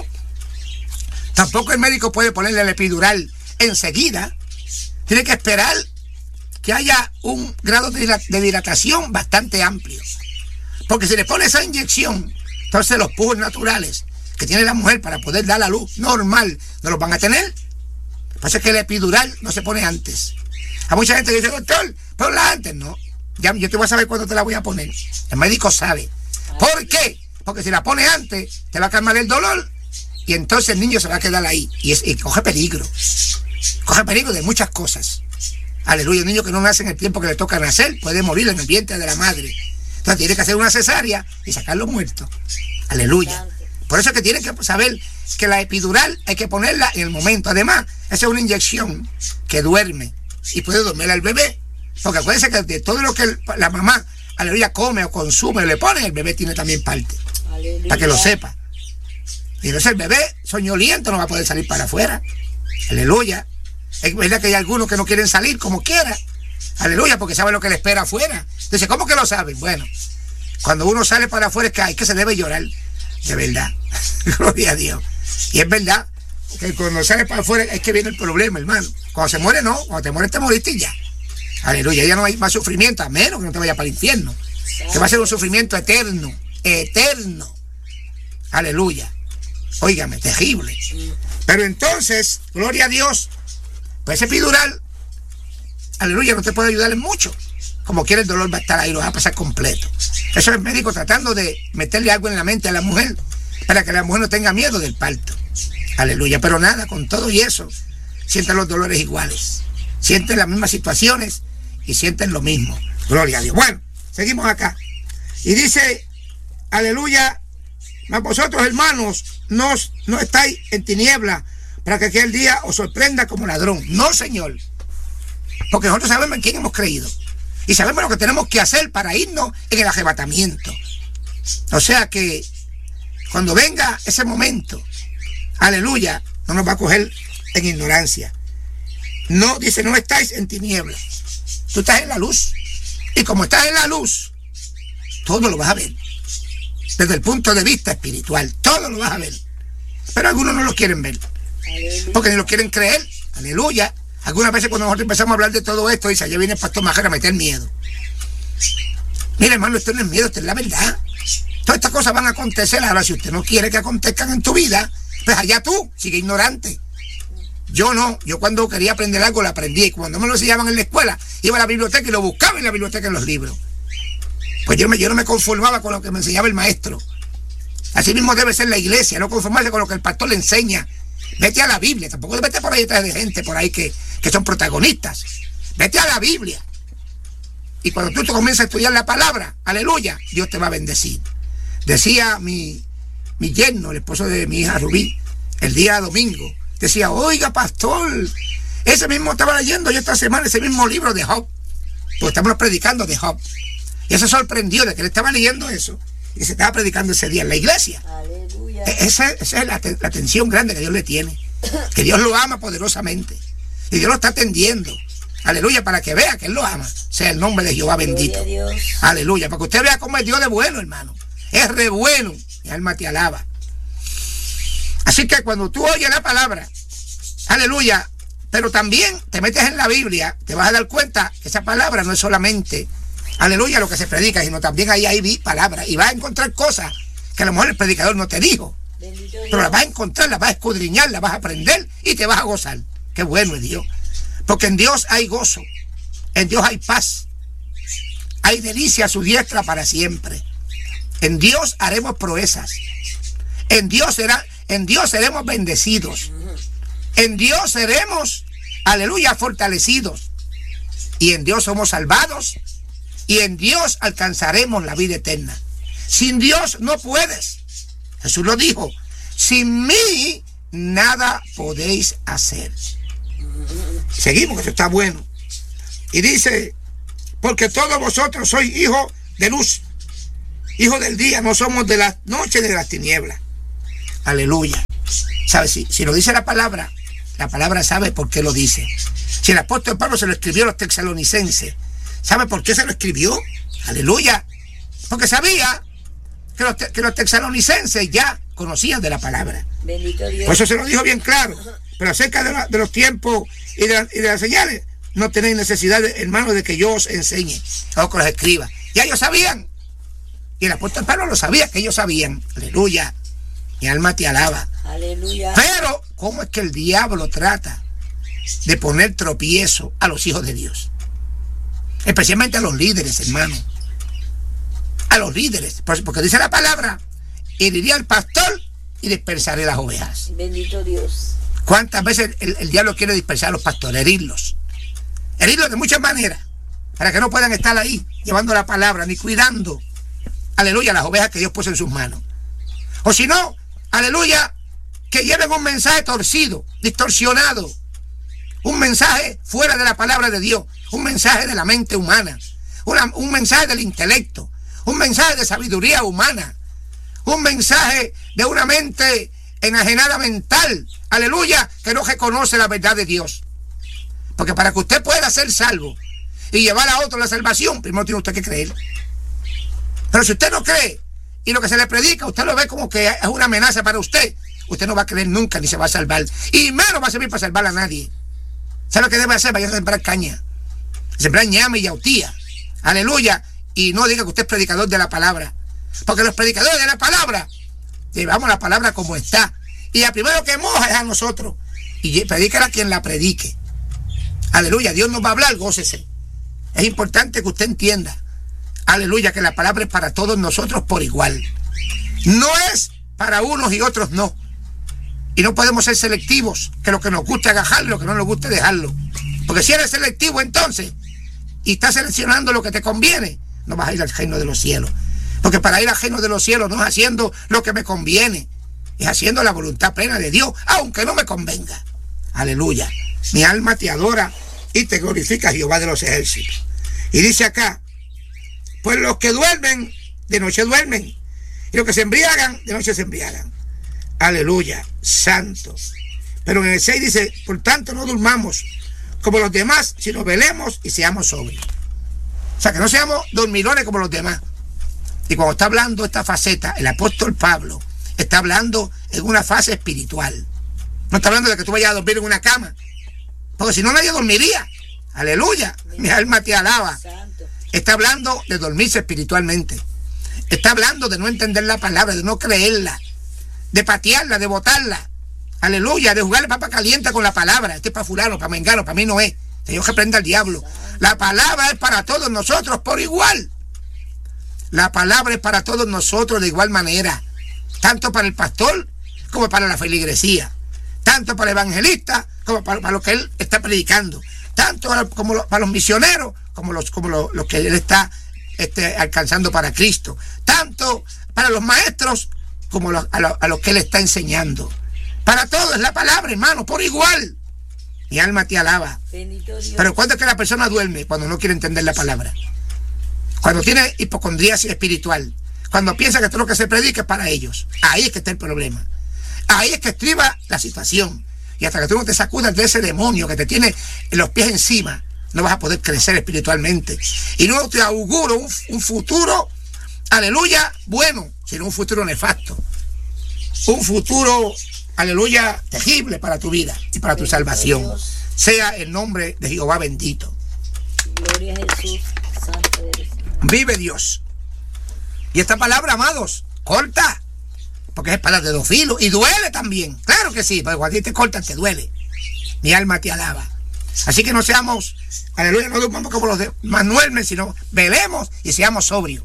Tampoco el médico puede ponerle la epidural enseguida. Tiene que esperar que haya un grado de dilatación bastante amplio. Porque si le pone esa inyección, entonces los pujos naturales que tiene la mujer para poder dar la luz normal no los van a tener. Lo que pasa es que la epidural no se pone antes. Hay mucha gente que dice, doctor, ponla antes. No, ya, yo te voy a saber cuándo te la voy a poner. El médico sabe. ¿Por qué? Porque si la pone antes, te va a calmar el dolor y entonces el niño se va a quedar ahí. Y coge peligro. Coge peligro de muchas cosas. Aleluya, un niño que no nace en el tiempo que le toca nacer puede morir en el vientre de la madre. Entonces tiene que hacer una cesárea y sacarlo muerto. Aleluya. Por eso es que tiene que saber que la epidural hay que ponerla en el momento. Además, esa es una inyección que duerme y puede dormir al bebé. Porque acuérdense que de todo lo que la mamá, aleluya, come o consume o le pone, el bebé tiene también parte. Aleluya. Para que lo sepa. Y entonces el bebé soñoliento no va a poder salir para afuera. Aleluya. Es verdad que hay algunos que no quieren salir como quiera. Aleluya, porque saben lo que le espera afuera. Entonces, ¿cómo que lo saben? Bueno, cuando uno sale para afuera es que se debe llorar. De verdad. Gloria a Dios. Y es verdad que cuando sale para afuera es que viene el problema, hermano. Cuando se muere, no. Cuando te mueres, te moriste y ya. Aleluya. Ya no hay más sufrimiento, a menos que no te vayas para el infierno. Que va a ser un sufrimiento eterno. Eterno. Aleluya. Óigame, terrible. Pero entonces, gloria a Dios, pues ese epidural, aleluya, no te puede ayudar en mucho. Como quiera el dolor va a estar ahí, lo va a pasar completo. Eso es el médico tratando de meterle algo en la mente a la mujer para que la mujer no tenga miedo del parto. Aleluya, pero nada, con todo y eso, sienten los dolores iguales. Sienten las mismas situaciones y sienten lo mismo. Gloria a Dios. Bueno, seguimos acá. Y dice, aleluya, mas vosotros, hermanos, no estáis en tiniebla para que aquel día os sorprenda como ladrón. No, Señor. Porque nosotros sabemos en quién hemos creído. Y sabemos lo que tenemos que hacer para irnos en el arrebatamiento. O sea que cuando venga ese momento, aleluya, no nos va a coger en ignorancia. No, dice, no estáis en tinieblas. Tú estás en la luz. Y como estás en la luz, todo lo vas a ver. Desde el punto de vista espiritual, todo lo vas a ver. Pero algunos no lo quieren ver. Porque ni lo quieren creer. Aleluya. Algunas veces cuando nosotros empezamos a hablar de todo esto, dice, allá viene el pastor Majara a meter miedo. Mira, hermano, esto no es miedo, esto es la verdad. Todas estas cosas van a acontecer. Ahora, si usted no quiere que acontezcan en tu vida, pues allá tú, sigue ignorante. Yo no, yo cuando quería aprender algo lo aprendí. Y cuando me lo enseñaban en la escuela, iba a la biblioteca y lo buscaba en la biblioteca en los libros. Pues yo no me conformaba con lo que me enseñaba el maestro. Así mismo debe ser la iglesia, no conformarse con lo que el pastor le enseña. Vete a la Biblia, tampoco vete por ahí detrás de gente por ahí que son protagonistas. Vete a la Biblia. Y cuando tú te comienzas a estudiar la palabra, aleluya, Dios te va a bendecir. Decía mi yerno, el esposo de mi hija Rubí, el día domingo, decía, oiga, pastor, ese mismo estaba leyendo yo esta semana, ese mismo libro de Job, porque estamos predicando de Job. Y eso sorprendió de que él estaba leyendo eso y se estaba predicando ese día en la iglesia. Aleluya. Esa es la atención grande que Dios le tiene, que Dios lo ama poderosamente y Dios lo está atendiendo. Aleluya, para que vea que Él lo ama. Sea el nombre de Jehová bendito. Aleluya, para que usted vea cómo es Dios de bueno, hermano. Es re bueno. Mi alma te alaba. Así que cuando tú oyes la palabra, aleluya, pero también te metes en la Biblia, te vas a dar cuenta que esa palabra no es solamente, aleluya, lo que se predica, sino también ahí hay palabras. Y vas a encontrar cosas que a lo mejor el predicador no te dijo. Pero las vas a encontrar, las vas a escudriñar, las vas a aprender y te vas a gozar. Qué bueno es Dios. Porque en Dios hay gozo, en Dios hay paz, hay delicia a su diestra para siempre. En Dios haremos proezas, en Dios seremos bendecidos, en Dios seremos, aleluya, fortalecidos, y en Dios somos salvados, y en Dios alcanzaremos la vida eterna. Sin Dios no puedes. Jesús lo dijo, sin mí nada podéis hacer. Seguimos, que eso está bueno. Y dice, porque todos vosotros sois hijos de luz, hijos del día, no somos de la noche ni de las tinieblas. Aleluya. ¿Sabes? Si lo dice la palabra sabe por qué lo dice. Si el apóstol Pablo se lo escribió a los tesalonicenses, ¿sabe por qué se lo escribió? Aleluya. Porque sabía que los tesalonicenses ya conocían de la palabra. Bendito Dios. Por eso se lo dijo bien claro. Pero acerca de los tiempos y de las señales, no tenéis necesidad, hermanos, de que yo os enseñe o que los escriba. Ya ellos sabían. Y el apóstol Pablo lo sabía, que ellos sabían. Aleluya. Mi alma te alaba. Aleluya. Pero, ¿cómo es que el diablo trata de poner tropiezo a los hijos de Dios? Especialmente a los líderes, hermano. A los líderes. Porque dice la palabra, heriré al pastor y dispersaré las ovejas. Bendito Dios. ¿Cuántas veces el diablo quiere dispersar a los pastores? Herirlos. Herirlos de muchas maneras. Para que no puedan estar ahí llevando la palabra ni cuidando, aleluya, las ovejas que Dios puso en sus manos. O si no, aleluya, que lleven un mensaje torcido, distorsionado, un mensaje fuera de la palabra de Dios, un mensaje de la mente humana, un mensaje del intelecto, un mensaje de sabiduría humana, un mensaje de una mente enajenada mental, aleluya, que no reconoce la verdad de Dios. Porque para que usted pueda ser salvo y llevar a otro la salvación, primero tiene usted que creer. Pero si usted no cree y lo que se le predica, usted lo ve como que es una amenaza para usted, usted no va a creer nunca ni se va a salvar. Y menos va a servir para salvar a nadie. ¿Sabe lo que debe hacer? Vaya a sembrar caña, sembrar ñame y yautía. Aleluya. Y no diga que usted es predicador de la palabra. Porque los predicadores de la palabra llevamos la palabra como está. Y el primero que moja es a nosotros. Y predícala a quien la predique. Aleluya. Dios nos va a hablar, gócese. Es importante que usted entienda, aleluya, que la palabra es para todos nosotros por igual. No es para unos y otros no. Y no podemos ser selectivos, que lo que nos gusta agajarlo, lo que no nos gusta dejarlo. Porque si eres selectivo entonces, y estás seleccionando lo que te conviene, no vas a ir al reino de los cielos. Porque para ir al reino de los cielos no es haciendo lo que me conviene, es haciendo la voluntad plena de Dios, aunque no me convenga. Aleluya. Mi alma te adora y te glorifica, Jehová de los ejércitos. Y dice acá, pues los que duermen, de noche duermen, y los que se embriagan, de noche se embriagan. Aleluya, santo. Pero en el 6 dice, por tanto no durmamos como los demás, sino velemos y seamos sobrios. O sea, que no seamos dormilones como los demás. Y cuando está hablando esta faceta, el apóstol Pablo está hablando en una fase espiritual. No está hablando de que tú vayas a dormir en una cama, porque si no nadie dormiría. Aleluya, mi alma te alaba. Está hablando de dormirse espiritualmente. Está hablando de no entender la palabra, de no creerla, de patearla, de botarla. Aleluya, de jugarle papa caliente con la palabra. Este es para fulano, para mengano, para mí no es. Señor, que prenda al diablo. La palabra es para todos nosotros por igual. La palabra es para todos nosotros de igual manera. Tanto para el pastor como para la feligresía. Tanto para el evangelista como para lo que él está predicando. Tanto para los misioneros como los que él está alcanzando para Cristo. Tanto para los maestros como a los que él está enseñando. Para todos es la palabra, hermano, por igual. Mi alma te alaba. Pero ¿cuándo es que la persona duerme? Cuando no quiere entender la palabra. Cuando tiene hipocondriasis espiritual. Cuando piensa que todo lo que se predica es para ellos. Ahí es que está el problema. Ahí es que estriba la situación. Y hasta que tú no te sacudas de ese demonio que te tiene los pies encima, no vas a poder crecer espiritualmente. Y no te auguro un futuro, aleluya, bueno, sino un futuro nefasto. Un futuro, aleluya, terrible para tu vida y para tu salvación. Sea el nombre de Jehová bendito. Gloria a Jesús, santo eres. Vive Dios. Y esta palabra, amados, corta. Porque es espada de dos filos y duele también. Claro que sí, porque cuando te cortan te duele. Mi alma te alaba. Así que no seamos, aleluya, no durmamos como los demás duermen, sino velemos y seamos sobrios.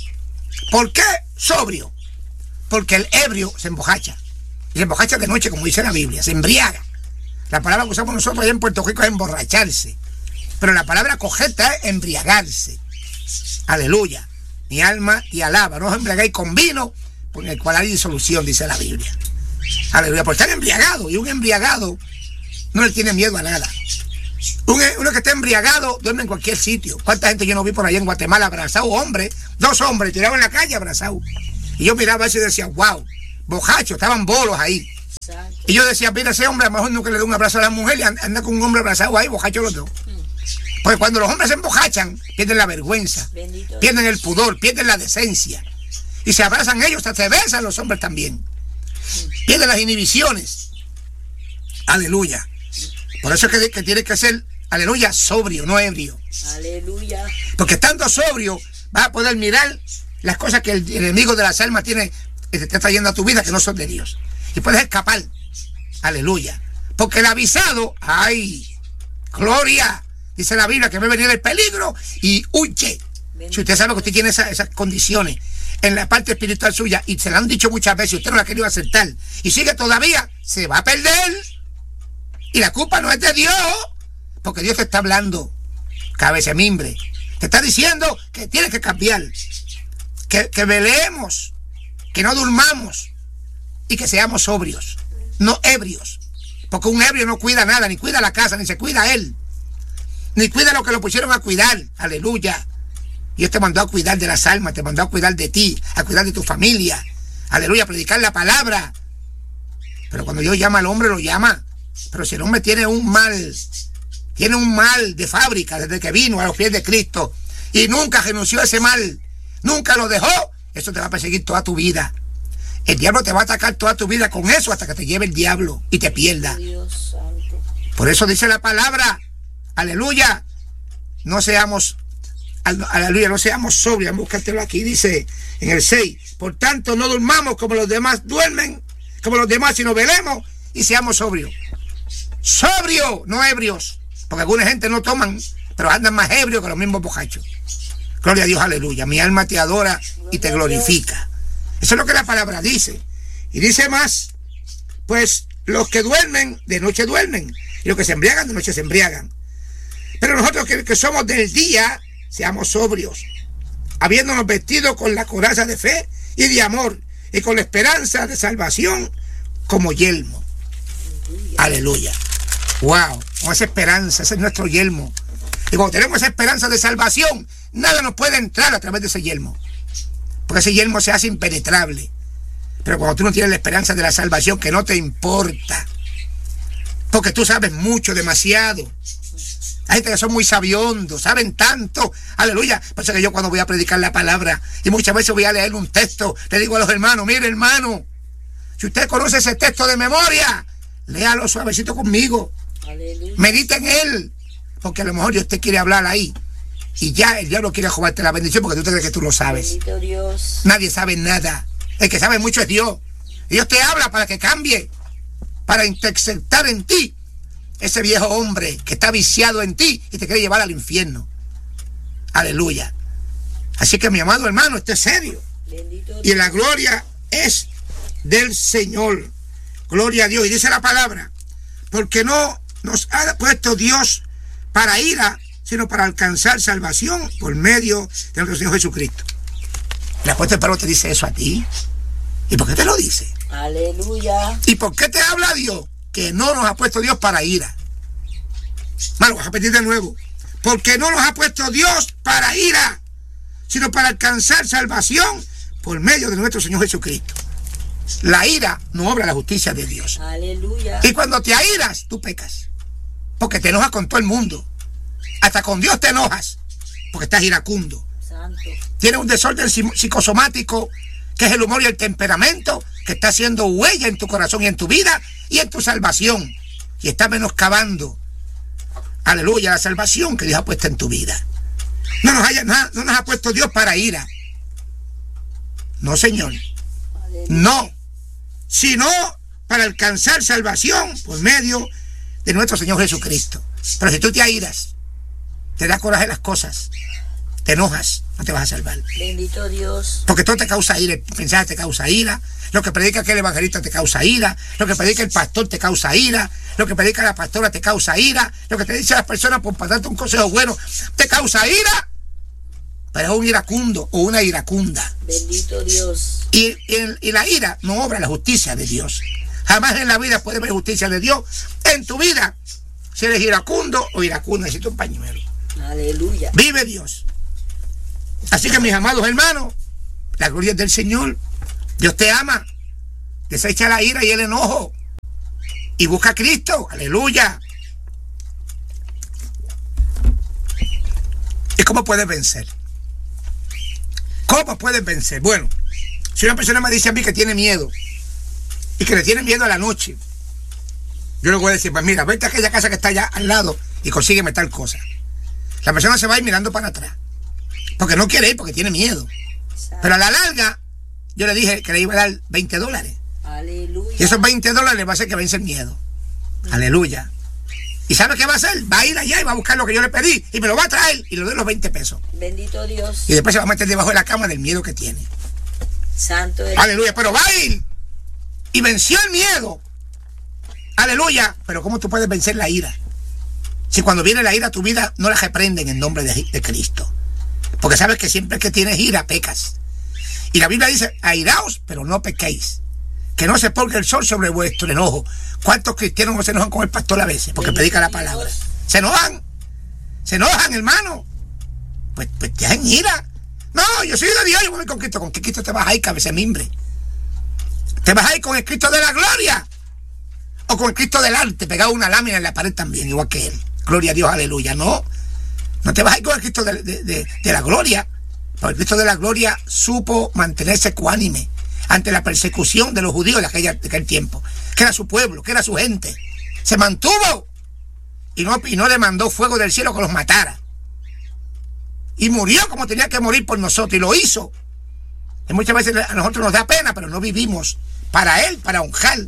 ¿Por qué sobrio? Porque el ebrio se emborracha. Y se emborracha de noche, como dice la Biblia, se embriaga. La palabra que usamos nosotros allá en Puerto Rico es emborracharse. Pero la palabra correcta es embriagarse. Aleluya. Mi alma te alaba. No os embriagáis con vino, por el cual hay disolución, dice la Biblia. Aleluya, por estar embriagado. Y un embriagado no le tiene miedo a nada. Uno que está embriagado duerme en cualquier sitio. ¿Cuánta gente yo no vi por allá en Guatemala abrazado? Hombres, 2 hombres tirados en la calle abrazados. Y yo miraba eso y decía, wow, bojachos, estaban bolos ahí. Y yo decía, mira, ese hombre a lo mejor nunca le da un abrazo a la mujer y anda con un hombre abrazado ahí, bojachos los dos. Porque cuando los hombres se embojachan, pierden la vergüenza, pierden el pudor, pierden la decencia. Y se abrazan ellos, hasta se besan los hombres también. Pierden las inhibiciones. Aleluya. Por eso es que tiene que ser, aleluya, sobrio, no ebrio. Aleluya. Porque estando sobrio, vas a poder mirar las cosas que el enemigo de las almas tiene, que te está trayendo a tu vida, que no son de Dios. Y puedes escapar. Aleluya. Porque el avisado, ¡ay! ¡Gloria! Dice la Biblia que va a venir el peligro y huye. Si usted sabe que usted tiene esas condiciones en la parte espiritual suya y se la han dicho muchas veces y usted no la ha querido aceptar y sigue todavía, se va a perder. Y la culpa no es de Dios, porque Dios te está hablando, cabezamimbre. Te está diciendo que tienes que cambiar, que velemos, que no durmamos y que seamos sobrios, no ebrios. Porque un ebrio no cuida nada, ni cuida la casa, ni se cuida a él, ni cuida lo que lo pusieron a cuidar. Aleluya. Dios te mandó a cuidar de las almas, te mandó a cuidar de ti, a cuidar de tu familia. Aleluya, a predicar la palabra. Pero cuando Dios llama al hombre, lo llama. Pero si el hombre tiene un mal de fábrica desde que vino a los pies de Cristo y nunca renunció a ese mal, nunca lo dejó, eso te va a perseguir toda tu vida. El diablo te va a atacar toda tu vida con eso hasta que te lleve el diablo y te pierda. Dios santo. Por eso dice la palabra, aleluya, no seamos sobrios. Vamos a buscártelo aquí, dice en el 6, por tanto no durmamos como los demás duermen, sino velemos y seamos sobrios. Sobrio, no ebrios, porque alguna gente no toman, pero andan más ebrios que los mismos bojachos. Gloria a Dios, aleluya. Mi alma te adora y te glorifica. Eso es lo que la palabra dice. Y dice más, pues los que duermen, de noche duermen, y los que se embriagan, de noche se embriagan. Pero nosotros que somos del día, seamos sobrios, habiéndonos vestido con la coraza de fe y de amor, y con la esperanza de salvación como yelmo. Aleluya. Wow, con esa esperanza, ese es nuestro yelmo. Y cuando tenemos esa esperanza de salvación, nada nos puede entrar a través de ese yelmo, porque ese yelmo se hace impenetrable. Pero cuando tú no tienes la esperanza de la salvación, que no te importa, porque tú sabes mucho, demasiado. Hay gente que son muy sabiondos, saben tanto, aleluya. Por eso que yo cuando voy a predicar la palabra, y muchas veces voy a leer un texto, le digo a los hermanos, mire hermano, si usted conoce ese texto de memoria, léalo suavecito conmigo. Aleluya. Medita en él, porque a lo mejor Dios te quiere hablar ahí y ya el diablo quiere robarte la bendición porque tú te crees que tú lo sabes. Bendito Dios. Nadie sabe nada. El que sabe mucho es Dios. Y Dios te habla para que cambie, para interceptar en ti ese viejo hombre que está viciado en ti y te quiere llevar al infierno. Aleluya. Así que mi amado hermano, esté serio. Bendito y la gloria es del Señor. Gloria a Dios. Y dice la palabra, porque no nos ha puesto Dios para ira, sino para alcanzar salvación por medio de nuestro Señor Jesucristo. El apóstol Pablo te dice eso a ti. ¿Y por qué te lo dice? Aleluya. ¿Y por qué te habla Dios? Que no nos ha puesto Dios para ira. Malo, voy a repetir de nuevo. Porque no nos ha puesto Dios para ira, sino para alcanzar salvación por medio de nuestro Señor Jesucristo. La ira no obra la justicia de Dios. Aleluya. Y cuando te airas, tú pecas. Porque te enojas con todo el mundo. Hasta con Dios te enojas. Porque estás iracundo. Santo. Tienes un desorden psicosomático, que es el humor y el temperamento, que está haciendo huella en tu corazón y en tu vida y en tu salvación. Y está menoscabando, aleluya, la salvación que Dios ha puesto en tu vida. No nos ha puesto Dios para ira. No, Señor. Aleluya. No. Sino para alcanzar salvación por medio de nuestro Señor Jesucristo. Pero si tú te airas, te da coraje las cosas, te enojas, no te vas a salvar. Bendito Dios. Porque todo te causa ira, el mensaje te causa ira, lo que predica aquel evangelista te causa ira, lo que predica el pastor te causa ira, lo que predica la pastora te causa ira, lo que te dice las personas por darte un consejo bueno te causa ira. Pero es un iracundo o una iracunda. Bendito Dios. Y la ira no obra la justicia de Dios. Jamás en la vida puede haber justicia de Dios en tu vida si eres iracundo o iracunda, necesito un pañuelo. Aleluya. Vive Dios. Así que mis amados hermanos, la gloria es del Señor. Dios te ama. Desecha la ira y el enojo y busca a Cristo. Aleluya. ¿Y cómo puedes vencer? ¿Cómo puedes vencer? Bueno, si una persona me dice a mí que tiene miedo y que le tiene miedo a la noche, yo le voy a decir, pues mira, vete a aquella casa que está allá al lado y consígueme tal cosa. La persona se va a ir mirando para atrás porque no quiere ir, porque tiene miedo. Pero a la larga yo le dije que le iba a dar $20. Aleluya. Y esos $20 va a hacer que vence el miedo. Aleluya. ¿Y sabe qué va a hacer? Va a ir allá y va a buscar lo que yo le pedí y me lo va a traer y le doy los 20 pesos. Bendito Dios. Y después se va a meter debajo de la cama del miedo que tiene. Santo Dios. Aleluya. Pero va a ir y venció el miedo. Aleluya. Pero ¿cómo tú puedes vencer la ira? Si cuando viene la ira a tu vida no la reprenden en nombre de Cristo. Porque sabes que siempre que tienes ira pecas. Y la Biblia dice, airaos, pero no pequéis. Que no se ponga el sol sobre vuestro enojo. ¿Cuántos cristianos no se enojan con el pastor a veces? Porque predica la palabra. ¿Se enojan? ¿Se enojan, hermano? Pues te dan ira. No, yo soy de Dios, yo voy con Cristo. ¿Con qué Cristo te vas a ir, cabecemimbre? ¿Te vas a ir con el Cristo de la gloria? ¿O con el Cristo del arte, pegado una lámina en la pared también, igual que él? Gloria a Dios, aleluya. No te vas a ir con el Cristo de la gloria. Porque el Cristo de la gloria supo mantenerse ecuánime ante la persecución de los judíos de aquel tiempo, que era su pueblo, que era su gente. Se mantuvo y no le mandó fuego del cielo que los matara. Y murió como tenía que morir por nosotros, y lo hizo. Y muchas veces a nosotros nos da pena, pero no vivimos para él, para honrar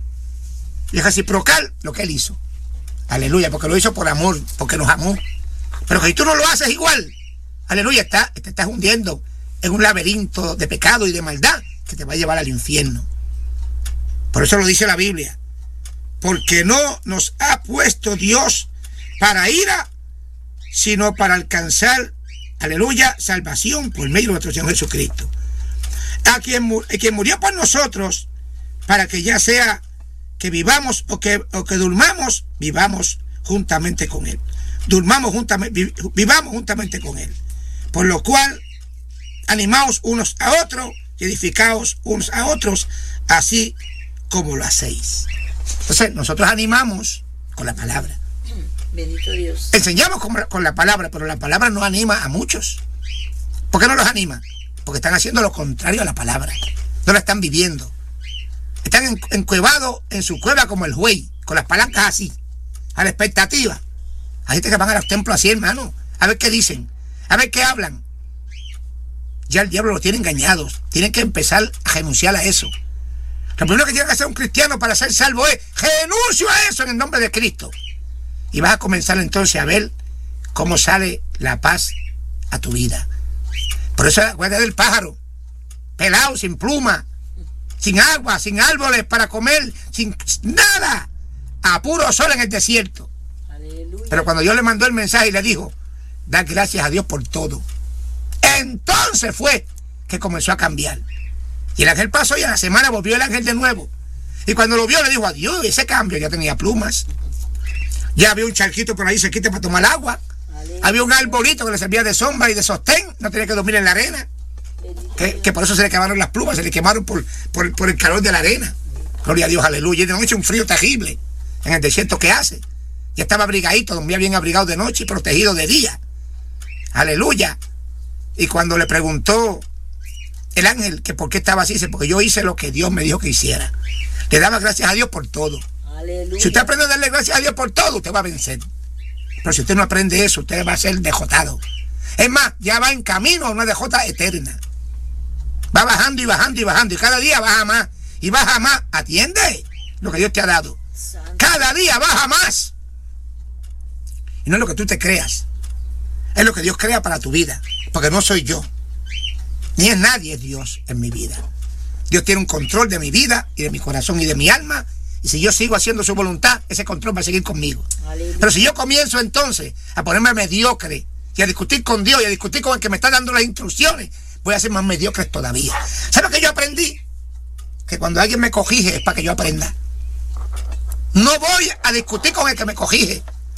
y reciprocar lo que él hizo. Aleluya, porque lo hizo por amor, porque nos amó. Pero que si tú no lo haces igual, aleluya, te estás hundiendo en un laberinto de pecado y de maldad que te va a llevar al infierno. Por eso lo dice la Biblia. Porque no nos ha puesto Dios para ira, sino para alcanzar, aleluya, salvación por medio de nuestro Señor Jesucristo. A quien murió por nosotros, para que ya sea que vivamos o que durmamos, vivamos juntamente con Él. Vivamos juntamente con Él. Por lo cual, animaos unos a otros y edificaos unos a otros, así como lo hacéis. Entonces, nosotros animamos con la palabra. Bendito Dios. Enseñamos con la palabra, pero la palabra no anima a muchos. ¿Por qué no los anima? Porque están haciendo lo contrario a la palabra. No la están viviendo. Están encuevados en su cueva como el buey, con las palancas así, a la expectativa. Hay gente que van a los templos así, hermano, a ver qué dicen, a ver qué hablan. Ya el diablo los tiene engañados. Tienen que empezar a renunciar a eso. Lo primero que tiene que hacer un cristiano para ser salvo es renuncio a eso en el nombre de Cristo. Y vas a comenzar entonces a ver cómo sale la paz a tu vida. Por eso acuérdate del pájaro, pelado, sin pluma, sin agua, sin árboles para comer, sin nada, a puro sol en el desierto. Aleluya. Pero cuando Dios le mandó el mensaje y le dijo, da gracias a Dios por todo, entonces fue que comenzó a cambiar. Y el ángel pasó y a la semana volvió el ángel de nuevo. Y cuando lo vio le dijo adiós. Y ese cambio ya tenía plumas. Ya había un charquito por ahí cerquita para tomar agua. Aleluya. Había un arbolito que le servía de sombra y de sostén. No tenía que dormir en la arena. Que por eso se le quemaron las plumas. Se le quemaron por el calor de la arena. Gloria a Dios, aleluya. Y de noche un frío terrible en el desierto que hace. Ya estaba abrigadito, dormía bien abrigado de noche y protegido de día. Aleluya. Y cuando le preguntó el ángel que por qué estaba así, dice, porque yo hice lo que Dios me dijo que hiciera. Le daba gracias a Dios por todo. Aleluya. Si usted aprende a darle gracias a Dios por todo, usted va a vencer. Pero si usted no aprende eso, usted va a ser dejotado. Es más, ya va en camino a una dejota eterna. Va bajando y bajando y bajando, y cada día baja más y baja más. Atiende lo que Dios te ha dado. Cada día baja más. Y no es lo que tú te creas, es lo que Dios crea para tu vida. Porque no soy yo, ni es nadie, es Dios en mi vida. Dios tiene un control de mi vida y de mi corazón y de mi alma. Y si yo sigo haciendo su voluntad, ese control va a seguir conmigo. Aleluya. Pero si yo comienzo entonces a ponerme mediocre y a discutir con Dios y a discutir con el que me está dando las instrucciones, voy a ser más mediocre todavía. ¿Sabes lo que yo aprendí? Que cuando alguien me corrige es para que yo aprenda. No voy a discutir con el que me corrige.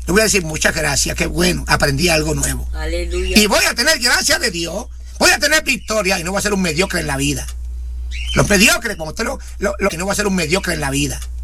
le voy a decir muchas gracias, qué bueno, aprendí algo nuevo. Aleluya. Y voy a tener gracias de Dios, voy a tener victoria y no voy a ser un mediocre en la vida. Los mediocres, como usted que no voy a ser un mediocre en la vida.